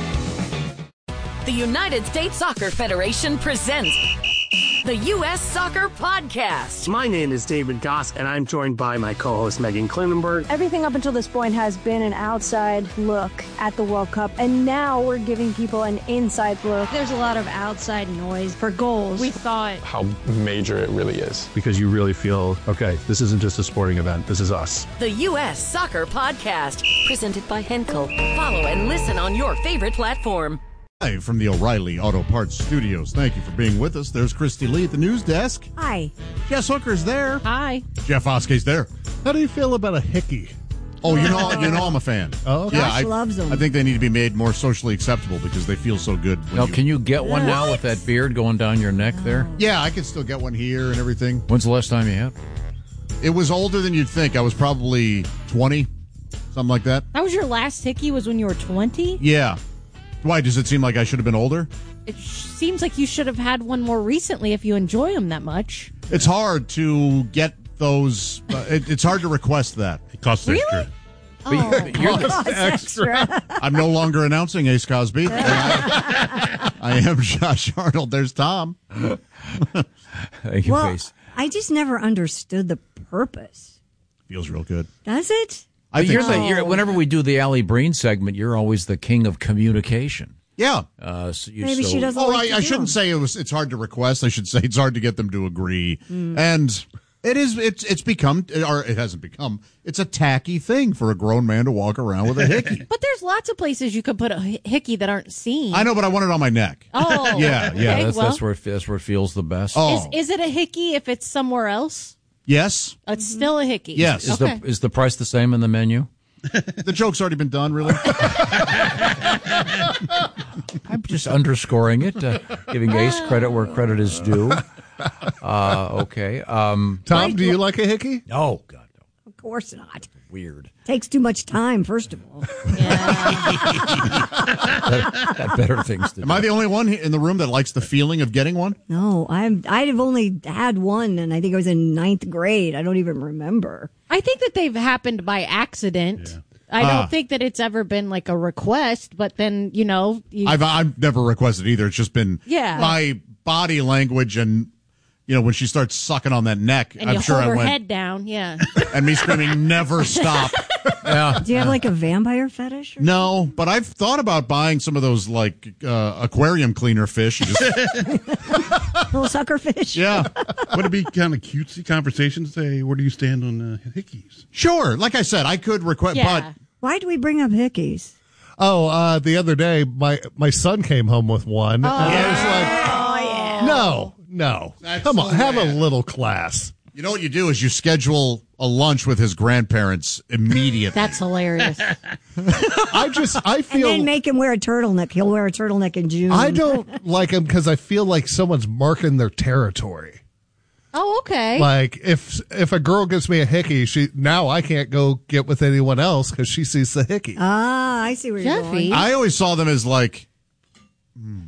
The United States Soccer Federation presents the U S Soccer Podcast. My name is David Goss, and I'm joined by my co-host Megan Klinenberg. Everything up until this point has been an outside look at the World Cup, and now we're giving people an inside look. There's a lot of outside noise for goals. We thought how major it really is. Because you really feel, okay, this isn't just a sporting event, this is us. The U S Soccer Podcast, presented by Henkel. Follow and listen on your favorite platform. Hi, from the O'Reilly Auto Parts Studios. Thank you for being with us. There's Christy Lee at the news desk. Hi. Jess Hooker's there. Hi. Jeff Oskey's there. How do you feel about a hickey? Oh, you know, you know, I'm a fan. Oh, okay. yeah, Josh I, loves them. I think they need to be made more socially acceptable because they feel so good. Now, you, can you get one now What? with that beard going down your neck there? Yeah, I can still get one here and everything. When's the last time you had? It was older than you'd think. I was probably twenty, something like that. that was your last hickey was when you were twenty? Yeah. Why, does it seem like I should have been older? It sh- seems like you should have had one more recently if you enjoy them that much. It's hard to get those. Uh, it, it's hard to request that. It costs Really? extra. Oh, You're the- Costs extra. I'm no longer announcing Ace Cosby. I, I am Josh Arnold. There's Tom. Thank you, Well, face. I just never understood the purpose. Feels real good. Does it? I think you're so. the, you're, whenever we do the Allie Breen segment, you're always the king of communication. Yeah. Uh, so you, Maybe so, she doesn't Oh, like I, to I do shouldn't them. say it was. It's hard to request. I should say it's hard to get them to agree. Mm. And it is. It's it's become, or it hasn't become. It's a tacky thing for a grown man to walk around with a hickey. But there's lots of places you could put a hi- hickey that aren't seen. I know, but I want it on my neck. Oh. Yeah, yeah. Okay, that's, well, that's where it, that's where it feels the best. Oh, Is, is it a hickey if it's somewhere else? yes. It's still a hickey. Yes. Is Okay. the is the price the same in the menu? The joke's already been done. Really. I'm just underscoring it, uh, giving Ace credit where credit is due. Uh, okay. Um, Tom, do you like a hickey? oh, God, no. Of course not. Weird. Takes too much time, first of all. Got, got better things to do. Am I the only one in the room that likes the feeling of getting one? No, I'm. I've only had one, and I think I was in ninth grade. I don't even remember. I think that they've happened by accident. I don't Ah. think that it's ever been like a request, but then, you know. You, I've I've never requested either. It's just been Yeah. my body language and. You know, when she starts sucking on that neck, and I'm you sure hold I her went, head down, yeah. and me screaming, never stop. Yeah. Do you have like a vampire fetish? Or No, but I've thought about buying some of those like uh, aquarium cleaner fish. And just, little sucker fish? yeah. Would it be kind of cutesy conversation to say, where do you stand on uh, hickeys? Sure. Like I said, I could request, Yeah. Why do we bring up hickeys? Oh, uh, the other day, my, my son came home with one. and I was like, Oh yeah. no, no. That's Come on, so have a bad. little class. You know what you do is you schedule a lunch with his grandparents immediately. That's hilarious. I just, I feel. And then make him wear a turtleneck. He'll wear a turtleneck in June. I don't like him because I feel like someone's marking their territory. Oh, okay. Like if if a girl gives me a hickey, she now I can't go get with anyone else because she sees the hickey. Ah, I see where you're going. I always saw them as like hmm,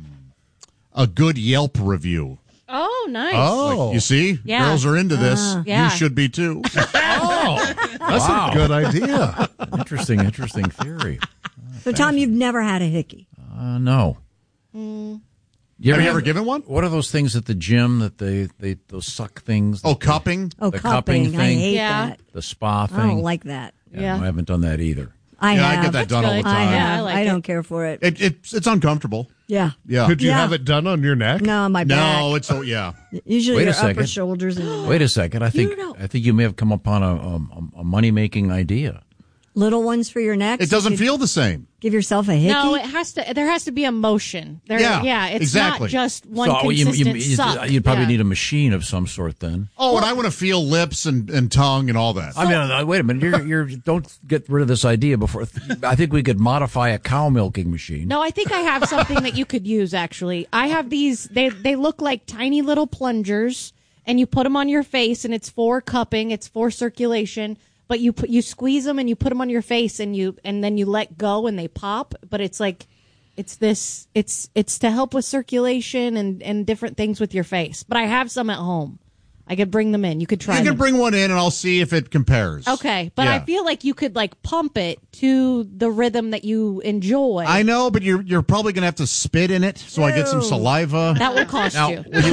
a good Yelp review. Oh, nice. Oh, like, you see, Yeah. girls are into this. Uh, yeah. You should be too. Oh, that's Wow. a good idea. Interesting, interesting theory. So, Tom, you've never had a hickey. Uh, no. Mm. You Have you have- ever given one? What are those things at the gym that they, they those suck things? Oh, that they- cupping? Oh, the cupping. cupping I thing. hate Yeah. that. The spa thing. I don't like that. Yeah, no, I haven't done that either. I Yeah, I have. get that done all the I time. have. Yeah, I I, like don't it. care for it. It, it's it's uncomfortable. Yeah. Yeah. Could you Yeah. have it done on your neck? No, my back. No, it's oh yeah. Usually Wait a your upper second. shoulders and your Wait a second. I think You know- I think you may have come upon a a, a money making idea. little ones for your neck. It doesn't feel the same. Give yourself a hickey. No, it has to. There has to be a motion. There, Yeah, yeah. It's exactly. not just one So you, consistent you, suck. would probably Yeah. need a machine of some sort then. Oh, and I want to feel lips and, and tongue and all that. I mean, uh, wait a minute. You're, you're, don't get rid of this idea before. I think we could modify a cow milking machine. No, I think I have something that you could use. Actually, I have these. They they look like tiny little plungers, and you put them on your face, and it's for cupping. It's for circulation. But you put you squeeze them and you put them on your face, and you and then you let go, and they pop. But it's like, it's this. It's it's to help with circulation and and different things with your face. But I have some at home. I could bring them in. You could try. You can them. bring one in, and I'll see if it compares. Okay, but Yeah. I feel like you could like pump it to the rhythm that you enjoy. I know, but you're you're probably gonna have to spit in it, so I get some Ew. saliva. That will cost Now, you. when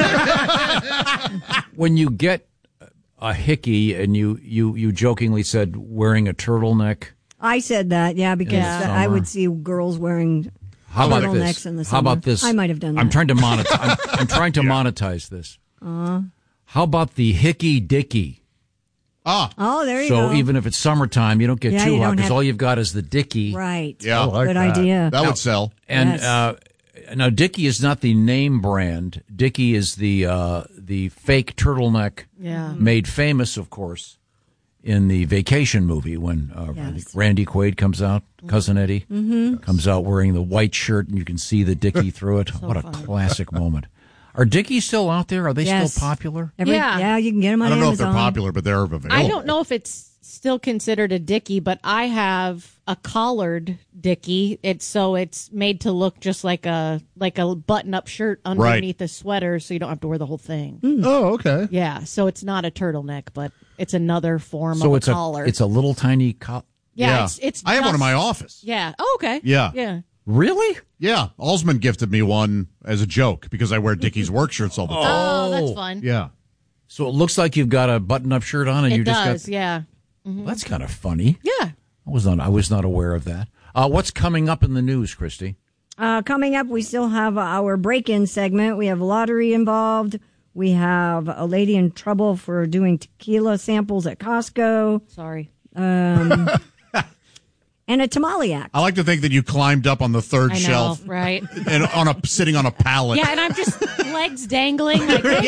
you, when you get a hickey, and you, you, you jokingly said wearing a turtleneck. I said that, yeah, because the I summer. would see girls wearing How about turtlenecks this? in the How summer. about this? I might have done that. I'm trying to monetize. I'm, I'm trying to monetize this. Uh, How about the hickey dicky? Ah, oh, there you so go. even if it's summertime, you don't get Yeah, too you hot don't because have- all you've got is the dicky. right. Yeah, I like Good that. idea. that Now- would sell. And Yes. uh, now Dickie is not the name brand. Dickie is the uh, the fake turtleneck, Yeah. made famous, of course, in the Vacation movie when uh, Yes. Randy Quaid comes out, Cousin Eddie Mm-hmm. comes out wearing the white shirt, and you can see the Dickie through it. What a classic moment! Are Dickies still out there? Are they Yes. still popular? Every, Yeah. yeah, you can get them on I don't know Amazon. if they're popular, but they're available. I don't know if it's still considered a dickie, but I have a collared dickie. It's so it's made to look just like a like a button-up shirt underneath a sweater, so you don't have to wear the whole thing. Oh, okay. Yeah, so it's not a turtleneck, but it's another form So of it's a a collar. it's a little tiny collar. yeah, Yeah. it's it's. I have one in just- my office. Yeah. Oh, okay. Yeah. Yeah. Really? Yeah, Alsman gifted me one as a joke because I wear Dickies work shirts all the time. Oh, that's fun. Yeah. So it looks like you've got a button-up shirt on, and It you just does. got. Yeah. Well, that's kind of funny. Yeah. I was not. I was not aware of that. Uh, what's coming up in the news, Christy? Uh, coming up, we still have our break-in segment. We have lottery involved. We have a lady in trouble for doing tequila samples at Costco. Sorry. Um, and a tamale act. I like to think that you climbed up on the third I know, shelf right? and on a sitting on a pallet. Yeah, and I'm just legs dangling like, hey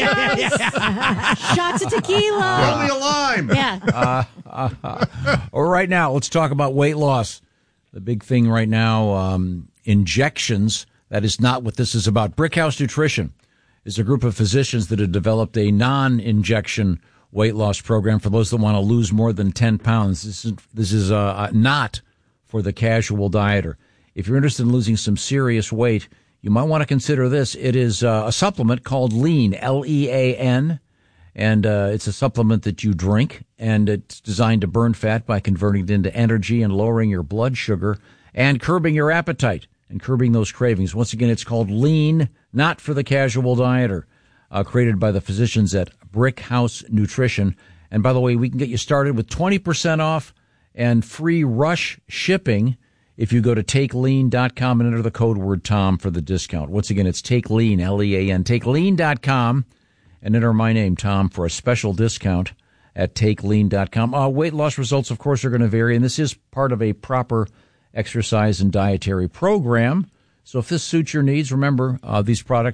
guys, shots of tequila. Only a lime. Yeah. Uh, uh, uh, or right now, let's talk about weight loss. The big thing right now, um, injections. That is not what this is about. Brickhouse Nutrition is a group of physicians that have developed a non-injection weight loss program for those that want to lose more than ten pounds. This is, this is uh, not for the casual dieter. If you're interested in losing some serious weight, you might want to consider this. It is uh, a supplement called Lean, L E A N, and uh, it's a supplement that you drink, and it's designed to burn fat by converting it into energy and lowering your blood sugar and curbing your appetite and curbing those cravings. Once again, it's called Lean, not for the casual dieter, uh, created by the physicians at Brickhouse Nutrition. And by the way, we can get you started with twenty percent off and free rush shipping if you go to take lean dot com and enter the code word Tom for the discount. Once again, it's TakeLean, L E A N, take lean dot com, and enter my name, Tom, for a special discount at take lean dot com. Uh, weight loss results, of course, are going to vary, and this is part of a proper exercise and dietary program. So if this suits your needs, remember, uh, these products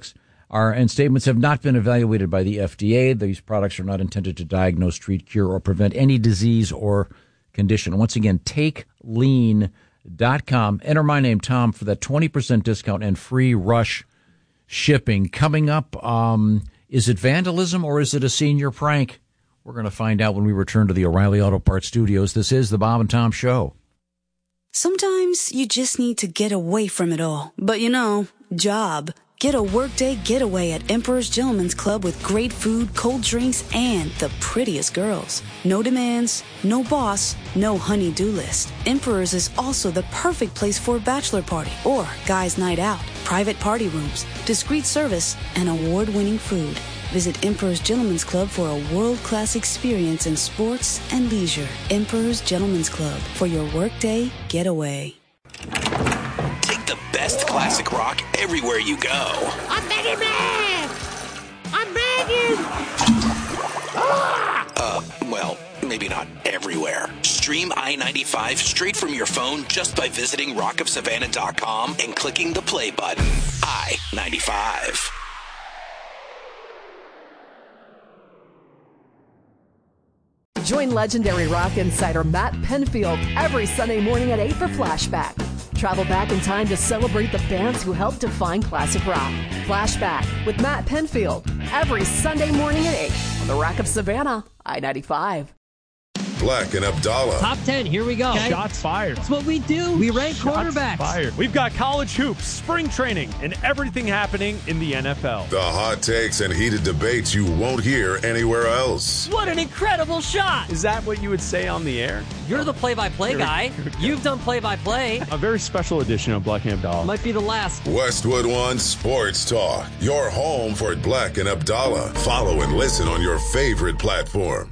are and statements have not been evaluated by the F D A. These products are not intended to diagnose, treat, cure, or prevent any disease or condition. Once again, take lean dot com. Enter my name, Tom, for that twenty percent discount and free rush shipping. Coming up, um, is it vandalism or is it a senior prank? We're going to find out when we return to the O'Reilly Auto Parts studios. This is the Bob and Tom Show. Sometimes you just need to get away from it all. But you know, job. Get a workday getaway at Emperor's Gentleman's Club with great food, cold drinks, and the prettiest girls. No demands, no boss, no honey-do list. Emperor's is also the perfect place for a bachelor party or guys' night out. Private party rooms, discreet service, and award-winning food. Visit Emperor's Gentleman's Club for a world-class experience in sports and leisure. Emperor's Gentleman's Club for your workday getaway. Take the best classic rock everywhere you go. I'm begging, man! I'm begging! Ah! Uh, well, maybe not everywhere. Stream I ninety-five straight from your phone just by visiting rock of savannah dot com and clicking the play button. I ninety-five. Join legendary rock insider Matt Penfield every Sunday morning at eight for Flashback. Travel back in time to celebrate the bands who helped define classic rock. Flashback with Matt Penfield every Sunday morning at eight on the Rock of Savannah, I ninety-five. Black and Abdallah. Top ten, here we go. Okay. Shots fired. That's what we do. We rank Shots quarterbacks. Fired. We've got college hoops, spring training, and everything happening in the N F L. The hot takes and heated debates you won't hear anywhere else. What an incredible shot. Is that what you would say on the air? You're the play-by-play guy. You've done play-by-play. A very special edition of Black and Abdallah. Might be the last. Westwood One Sports Talk. Your home for Black and Abdallah. Follow and listen on your favorite platform.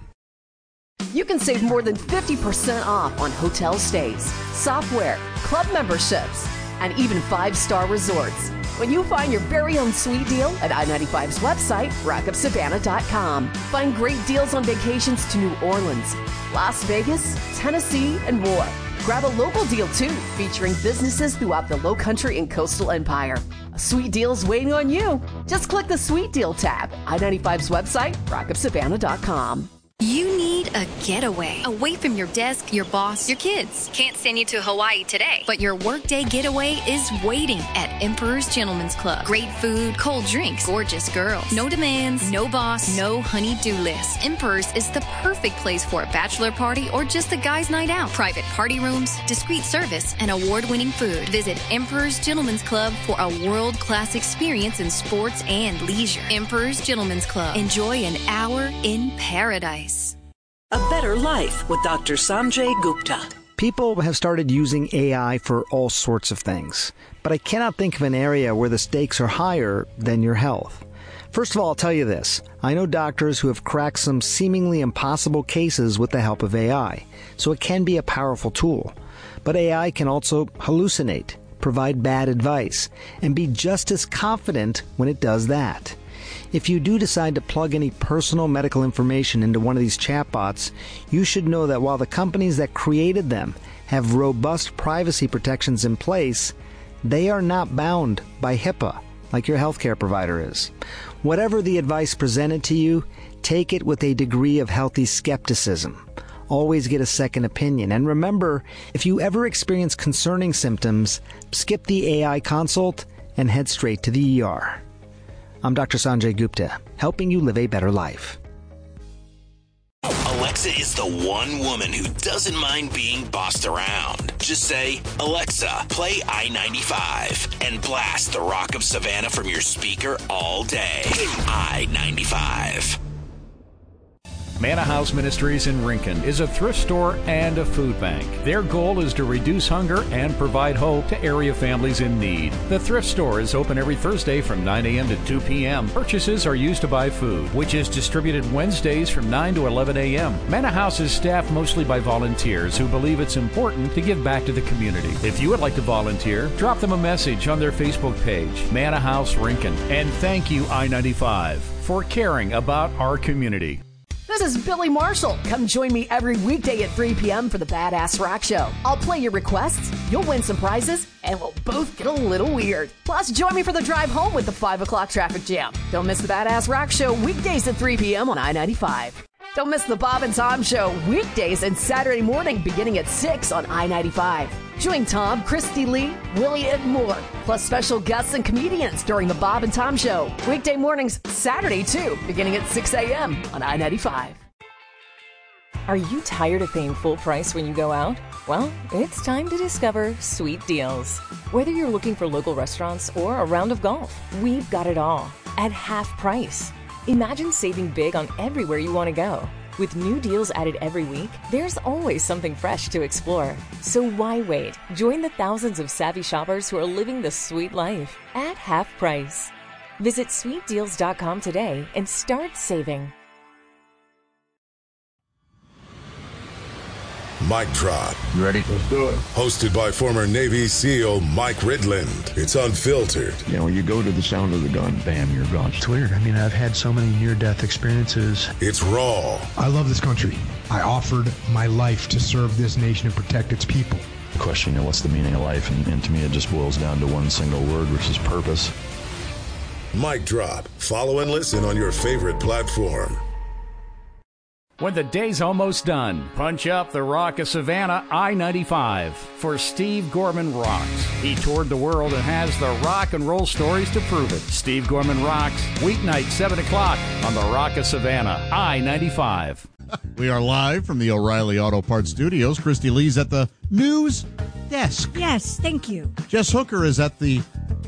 You can save more than fifty percent off on hotel stays, software, club memberships, and even five-star resorts when you find your very own sweet deal at I ninety-five's website, rock of savannah dot com. Find great deals on vacations to New Orleans, Las Vegas, Tennessee, and more. Grab a local deal, too, featuring businesses throughout the Lowcountry and Coastal Empire. A sweet deal's waiting on you. Just click the Sweet Deal tab. I ninety-five's website, rock of savannah dot com. You need a getaway. Away from your desk, your boss, your kids. Can't send you to Hawaii today, but your workday getaway is waiting at Emperor's Gentleman's Club. Great food, cold drinks, gorgeous girls. No demands, no boss, no honey-do list. Emperor's is the perfect place for a bachelor party or just a guy's night out. Private party rooms, discreet service, and award-winning food. Visit Emperor's Gentleman's Club for a world-class experience in sports and leisure. Emperor's Gentleman's Club. Enjoy an hour in paradise. A Better Life with Doctor Sanjay Gupta. People have started using A I for all sorts of things, but I cannot think of an area where the stakes are higher than your health. First of all, I'll tell you this. I know doctors who have cracked some seemingly impossible cases with the help of A I, so it can be a powerful tool. But A I can also hallucinate, provide bad advice, and be just as confident when it does that. If you do decide to plug any personal medical information into one of these chatbots, you should know that while the companies that created them have robust privacy protections in place, they are not bound by HIPAA like your healthcare provider is. Whatever the advice presented to you, take it with a degree of healthy skepticism. Always get a second opinion. And remember, if you ever experience concerning symptoms, skip the A I consult and head straight to the E R. I'm Doctor Sanjay Gupta, helping you live a better life. Alexa is the one woman who doesn't mind being bossed around. Just say, Alexa, play I ninety-five, and blast the Rock of Savannah from your speaker all day. I ninety-five. Manna House Ministries in Rincon is a thrift store and a food bank. Their goal is to reduce hunger and provide hope to area families in need. The thrift store is open every Thursday from nine a.m. to two p.m. Purchases are used to buy food, which is distributed Wednesdays from nine to eleven a.m. Manna House is staffed mostly by volunteers who believe it's important to give back to the community. If you would like to volunteer, drop them a message on their Facebook page, Manna House Rincon. And thank you, I ninety-five, for caring about our community. This is Billy Marshall. Come join me every weekday at three p.m. for the Badass Rock Show. I'll play your requests, you'll win some prizes, and we'll both get a little weird. Plus, join me for the drive home with the five o'clock traffic jam. Don't miss the Badass Rock Show weekdays at three p.m. on I ninety-five. Don't miss the Bob and Tom Show weekdays and Saturday morning beginning at six on I ninety-five. Join Tom, Christy Lee, Willie, and more, plus special guests and comedians during the Bob and Tom Show. Weekday mornings, Saturday too, beginning at six a.m. on I ninety-five. Are you tired of paying full price when you go out? Well, it's time to discover Sweet Deals. Whether you're looking for local restaurants or a round of golf, we've got it all at half price. Imagine saving big on everywhere you want to go. With new deals added every week, there's always something fresh to explore. So why wait? Join the thousands of savvy shoppers who are living the sweet life at half price. Visit sweet deals dot com today and start saving. Mic Drop. You ready? Let's do it. Hosted by former Navy SEAL Mike Ridland. It's unfiltered. You know, when you go to the sound of the gun, bam, you're gone. It's weird. I mean, I've had so many near-death experiences. It's raw. I love this country. I offered my life to serve this nation and protect its people. The question, you know, what's the meaning of life? And, and to me, it just boils down to one single word, which is purpose. Mic Drop. Follow and listen on your favorite platform. When the day's almost done, punch up the Rock of Savannah I ninety-five for Steve Gorman Rocks. He toured the world and has the rock and roll stories to prove it. Steve Gorman Rocks, weeknight, seven o'clock on the Rock of Savannah I ninety-five. We are live from the O'Reilly Auto Parts Studios. Christy Lee's at the news desk. Yes, thank you. Jess Hooker is at the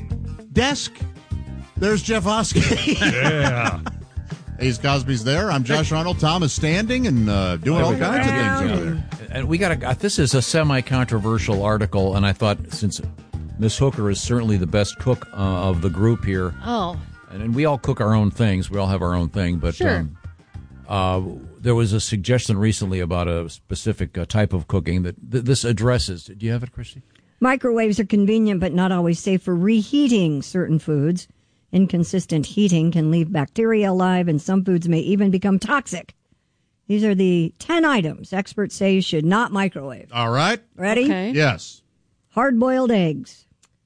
desk. There's Jeff Oskey. Yeah. Ace Cosby's there. I'm Josh Arnold. Tom is standing and uh, doing all kinds of things over there. And we got a, this is a semi-controversial article, and I thought since Miss Hooker is certainly the best cook uh, of the group here. Oh. And, and we all cook our own things. We all have our own thing. But sure. um, uh, there was a suggestion recently about a specific uh, type of cooking that th- this addresses. Do you have it, Christy? Microwaves are convenient but not always safe for reheating certain foods. Inconsistent heating can leave bacteria alive, and some foods may even become toxic. These are the ten items experts say you should not microwave. All right. Ready? Okay. Yes. Hard-boiled eggs.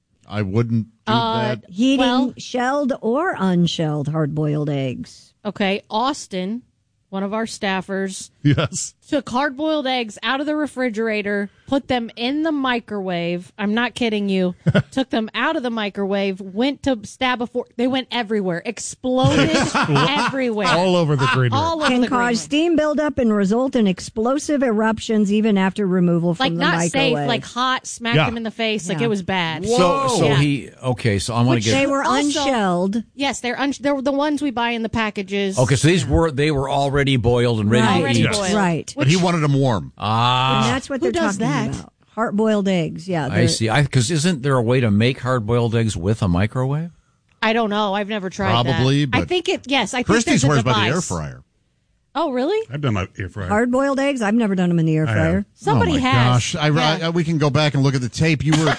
I wouldn't do Uh, that. Heating Well- shelled or unshelled hard-boiled eggs. Okay, Austin, one of our staffers, Yes. took hard-boiled eggs out of the refrigerator, put them in the microwave. I'm not kidding you. Took them out of the microwave, went to stab a fork. They went everywhere, exploded everywhere, All over the green room. all over Can the green cause room. steam buildup and result in explosive eruptions even after removal from Like the not microwave. safe, like hot, smacked Yeah. him in the face, like Yeah. it was bad. So, so Yeah. he okay. So I want to they get were Also- unshelled. Yes, they're un- they're the ones we buy in the packages. okay. So these were they were already boiled and ready Right. to eat. Already boiled. Right. But he wanted them warm. Ah, And that's what Who they're does talking that? about. Hard-boiled eggs. Yeah. I they're- see. I because isn't there a way to make hard-boiled eggs with a microwave? I don't know. I've never tried Probably, that. I but think it. Yes, I think Christy there's a swears by the device. air fryer. Oh, really? I've done my air fryer. Hard-boiled eggs? I've never done them in the air I fryer. have. Somebody oh my has. Gosh, I, Yeah. I- we can go back and look at the tape. You were,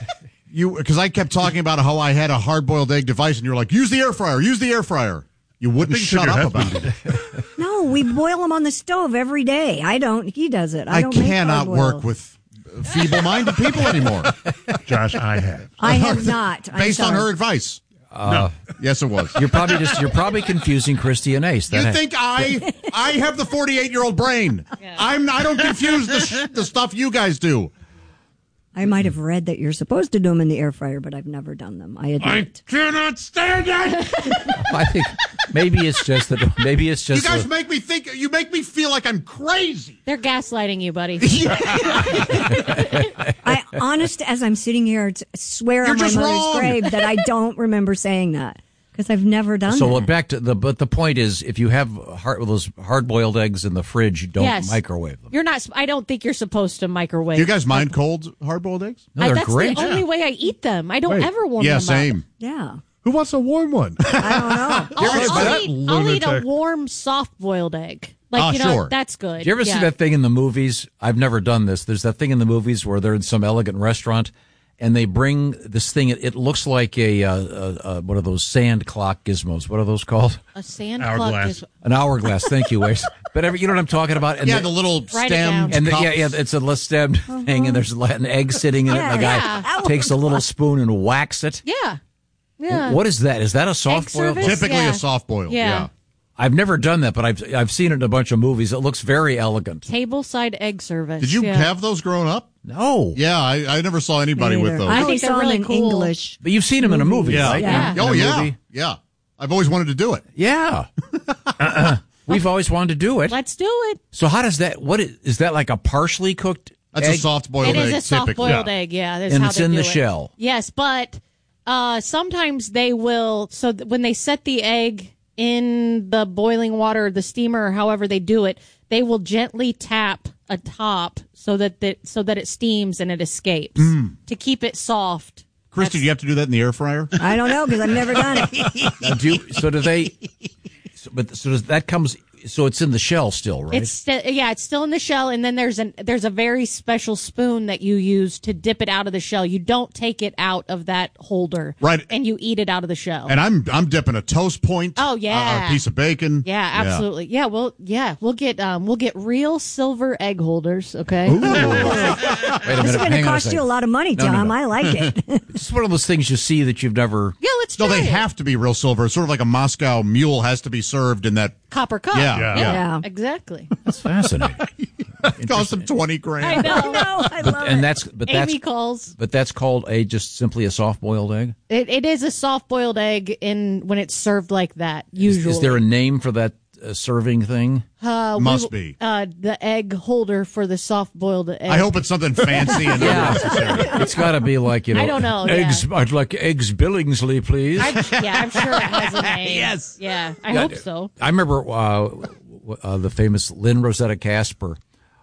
you because I kept talking about how I had a hard-boiled egg device, and you're like, use the air fryer, use the air fryer. You wouldn't I think shut your up about husband it. No, we boil them on the stove every day. I don't. He does it. I, I don't make cannot hard-boiled. work with feeble-minded people anymore. Josh, I have. I have not. I'm Based on sorry. her advice. Uh, Yes, it was. You're probably just you're probably confusing Christy and Ace. You That- think I I have the forty-eight-year-old brain? I'm I don't confuse the sh- the stuff you guys do. I might have read that you're supposed to do them in the air fryer, but I've never done them. I admit. I cannot stand it. I think maybe it's just that maybe it's You just guys a- make me think. You make me feel like I'm crazy. They're gaslighting you, buddy. I, honest as I'm sitting here, t- swear You're on my just mother's wrong. grave that I don't remember saying that because I've never done so that. back to the but the point is if you have hard, those hard-boiled eggs in the fridge, you don't Yes. microwave them. You're not. I don't think you're supposed to microwave. Do you guys mind cold hard-boiled eggs? No, I, they're that's great. the only way I eat them. I don't Wait. ever warm Yeah, them same. Yeah. Who wants a warm one? I don't know. I'll, Give me I'll that eat, I'll eat a lunatic. warm, soft-boiled egg. Like Ah, you know, sure. that's good. Do you ever yeah. see that thing in the movies? I've never done this. There's that thing in the movies where they're in some elegant restaurant and they bring this thing. It, it looks like a, uh, uh, uh, what are those sand clock gizmos? What are those called? A sand Hourglass. clock is An hourglass. Thank you, Wace. But every, you know what I'm talking about? And yeah, the, the little Write it down. stemmed and the, cups. yeah, yeah, it's a less stemmed thing, and there's an egg sitting in it, and the guy Yeah. takes a little spoon and whacks it. Yeah. Yeah. What is that? Is that a soft boiled? service? Typically Yeah. a soft boiled. Yeah. Yeah. I've never done that, but I've I've seen it in a bunch of movies. It looks very elegant. Tableside egg service. Did you yeah. have those growing up? No. Yeah, I, I never saw anybody Me with neither. those. I I only think they're saw them really in cool. English. But you've seen them in a movie, Yeah. right? Yeah. In Oh a yeah, movie? yeah. I've always wanted to do it. Yeah. uh-uh. We've always wanted to do it. Let's do it. So how does that? What is, is that like a partially cooked? That's egg? a soft boiled It egg. is a soft typically. boiled egg. Yeah, that's And how it's they in do the it. shell. Yes, but uh, sometimes they will. So th- when they set the egg in the boiling water, the steamer, or however they do it, they will gently tap a top so that the, so that it steams and it escapes to keep it soft. Christy, do you have to do that in the air fryer? I don't know because I've never done it. Uh, do you, so do they? So, but so does that comes? So it's in the shell still, right? It's still yeah, it's still in the shell, and then there's an there's a very special spoon that you use to dip it out of the shell. You don't take it out of that holder, Right. And you eat it out of the shell. And I'm I'm dipping a toast point. Oh, yeah. uh, a piece of bacon. Yeah, absolutely. Yeah, well, yeah, we'll get um, we'll get real silver egg holders. Okay. Wait a This is minute. going to Hang on a cost you a second. lot of money, No, no, Tom. no. I like it. It's just one of those things you see that you've never. Yeah, let's No, try they it. have to be real silver. It's sort of like a Moscow mule has to be served in that. Copper cup. Yeah, yeah, yeah. Yeah. exactly. That's fascinating. It cost them twenty grand. I know. no, I But, love and it. that's but that's Amy calls. but that's called a just simply a soft boiled egg. It, it is a soft boiled egg in when it's served like that. Is, Usually, is there a name for that uh, serving thing? uh, we Must will- be. uh, the egg holder for the soft boiled egg? I hope it's something fancy and Yeah. unnecessary. It's got to be like you know. I don't know, Eggs. I'd like eggs Billingsley, please. I, yeah, I'm sure it has a name. Yes. Yeah, I Yeah, hope so. I remember uh, w- uh, the famous Lynn Rosetta Casper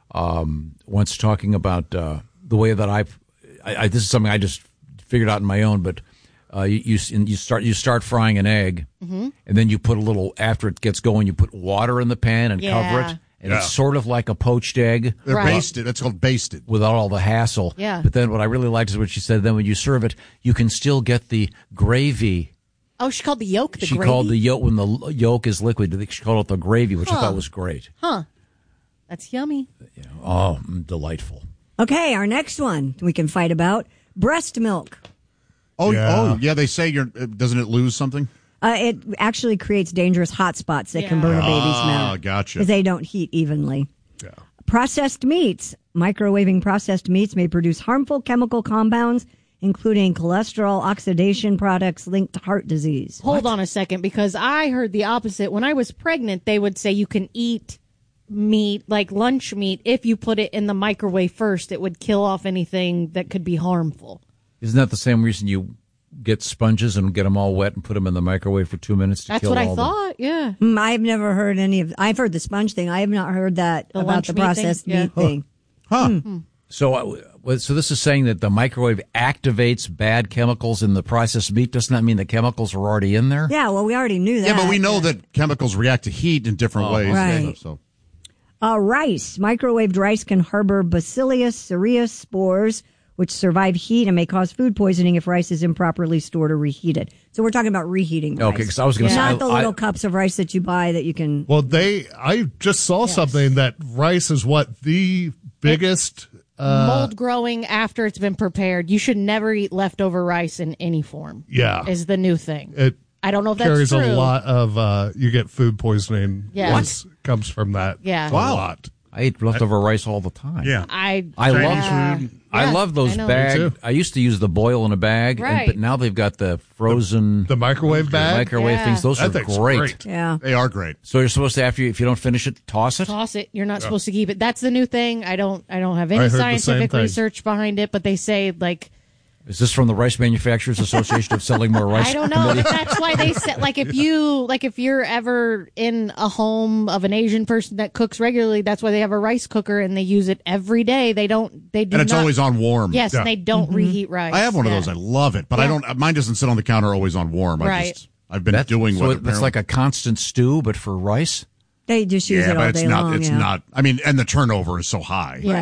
um, once talking about uh, the way that I've. I, I, this is something I just figured out on my own, but uh, you you, you start you start frying an egg, Mm-hmm. and then you put a little after it gets going, you put water in the pan and cover Yeah. it, and Yeah. it's sort of like a poached egg. They're Right. basted. That's called basted. Without all the hassle. Yeah. But then what I really liked is what she said. Then when you serve it, you can still get the gravy. Oh, she called the yolk the she gravy? called the yolk when the l- yolk is liquid. I think she called it the gravy, which I Huh. thought was great. Huh. That's yummy. Oh, mm, delightful. Okay, our next one we can fight about breast milk. Oh, Yeah. oh, yeah. They say you're. uh, Doesn't it lose something? Uh, it actually creates dangerous hot spots that can Yeah. burn a baby's Ah, mouth. gotcha. Because they don't heat evenly. Yeah. Processed meats. Microwaving processed meats may produce harmful chemical compounds, including cholesterol oxidation products linked to heart disease. Hold on a second, because I heard the opposite. When I was pregnant, they would say you can eat meat, like lunch meat, if you put it in the microwave first. It would kill off anything that could be harmful. Isn't that the same reason you get sponges and get them all wet and put them in the microwave for two minutes to That's kill what I all the- thought. Yeah. Hmm, I've never heard any of. I've heard the sponge thing. I have not heard that The about lunch the meat thing? processed Yeah. meat thing. Huh. So, uh, well, so this is saying that the microwave activates bad chemicals in the processed meat. Doesn't that mean the chemicals are already in there? Yeah, well, we already knew that. Yeah, but we know that chemicals react to heat in different ways. and Right. stuff, So Uh, rice. Microwaved rice can harbor Bacillus cereus spores, which survive heat and may cause food poisoning if rice is improperly stored or reheated. So we're talking about reheating rice. Okay, because I was going to Not say the I- little cups of rice that you buy that you can. Well, they. I just saw something that rice is what the biggest. Uh, Mold growing after it's been prepared. You should never eat leftover rice in any form. Yeah. Is the new thing. It I don't know if that's carries true. a lot of. Uh, you get food poisoning. Yeah. once comes from that. Yeah. a Wow. lot. I eat leftover rice all the time. Yeah. I I love yeah. I Yeah, love those I know. bag. Me too. I used to use the boil in a bag, and, Right. but now they've got the frozen The microwave bag. microwave Yeah. things. Those That are thing's great. great. Yeah. they are great. So you're supposed to, after you, if you don't finish it, toss it. Toss it. You're not supposed to keep it. That's the new thing. I don't. I don't have any I heard the same scientific thing. research behind it, but they say like Is this from the Rice Manufacturers Association of Selling More Rice? I don't know. Committee? But that's why they said like if you like if you're ever in a home of an Asian person that cooks regularly, that's why they have a rice cooker and they use it every day. They don't. They do And it's not- always on warm. Yes, Yeah. and they don't reheat rice. I have one of Yeah. those. I love it, but I Yeah. don't. Mine doesn't sit on the counter always on warm. I Right. just I've been That's- doing so with it- it's like a constant stew, but for rice. They just use yeah, it all but it's day not. long. It's yeah. not. I mean, and the turnover is so high. Right. Yeah.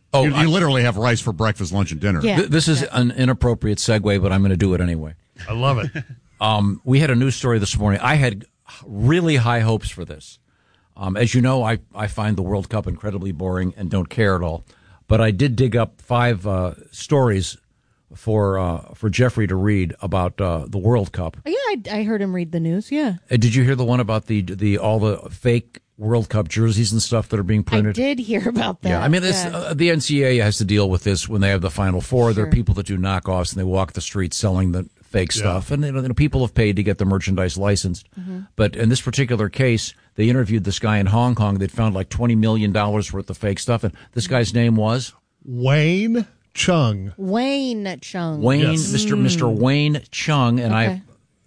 Oh, you, you I- literally have rice for breakfast, lunch, and dinner. Yeah. Th- This is an inappropriate segue, but I'm going to do it anyway. I love it. Um, we had a news story this morning. I had really high hopes for this. Um, as you know, I, I find the World Cup incredibly boring and don't care at all. But I did dig up five uh, stories for uh, for Jeffrey to read about uh, the World Cup. Yeah, I, I heard him read the news. Yeah, Uh, did you hear the one about the the all the fake World Cup jerseys and stuff that are being I printed? did hear about that. Yeah, I mean, this, Yeah. uh, the N C double A has to deal with this when they have the Final Four. There are Sure. people that do knockoffs and they walk the streets selling the fake Yeah. stuff, and you know, people have paid to get the merchandise licensed. But in this particular case, they interviewed this guy in Hong Kong. They'd found like twenty million dollars worth of fake stuff, and this guy's name was Wayne Chung, Wayne Chung. Wayne, Yes. Mister Mister Wayne Chung, and Okay. I.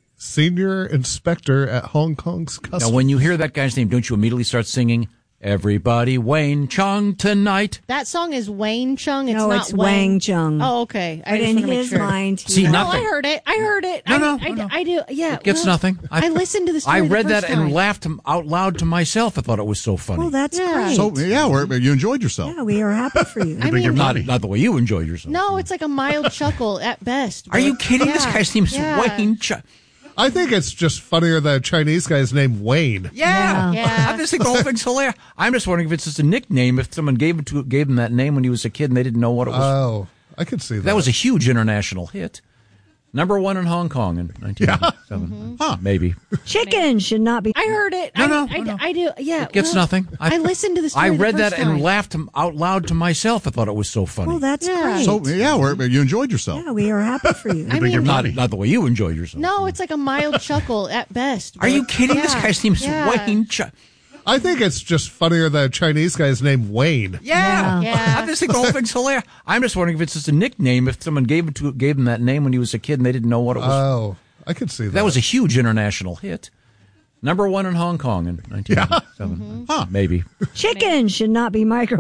senior inspector at Hong Kong's customs. Now, when you hear that guy's name, don't you immediately start singing "Everybody Wayne Chung tonight"? That song is Wayne Chung. It's No, not it's Wang. Wang Chung. Oh, okay. I But just in wanna make his sure. mind, he See, knows. No, nothing. I heard it. I heard it. No, I, no, I, no, no. I do. Yeah, It gets well, nothing. I, listened to the story. I the read that first and time. laughed out loud to myself. I thought it was so funny. Well, that's Yeah. great. So yeah, we're, you enjoyed yourself. yeah, we are happy for you. I mean, not, not the way you enjoyed yourself. no, it's like a mild chuckle at best. Are you but- kidding? This yeah, guy's name is yeah. Wayne Chung. I think it's just funnier that a Chinese guy's named Wayne. Yeah. Yeah. I just think the whole thing's hilarious. I'm just wondering if it's just a nickname, if someone gave it to gave him that name when he was a kid and they didn't know what it was. Oh, I could see that. that was a huge international hit. Number one in Hong Kong in nineteen ninety-seven. Huh, maybe. Chicken should not be. I heard it. No, I, no, I, no, no. I do. Yeah. It gets well, nothing. I, listened to the story. I the read that first and time. laughed out loud to myself. I thought it was so funny. Well, that's Yeah. great. So yeah, we're, you enjoyed yourself. yeah, we are happy for you. I mean, not, not the way you enjoyed yourself. no, it's like a mild chuckle at best. Are you but- kidding? This yeah, guy's name is yeah. Wayne Chung. I think it's just funnier that a Chinese guy's named Wayne. Yeah. Yeah. I just think the whole thing's hilarious. I'm just wondering if it's just a nickname, if someone gave it to gave him that name when he was a kid and they didn't know what it was. Oh, I could see that. that was a huge international hit. Number one in Hong Kong in nineteen ninety-seven. Huh, maybe. Chicken should not be micro.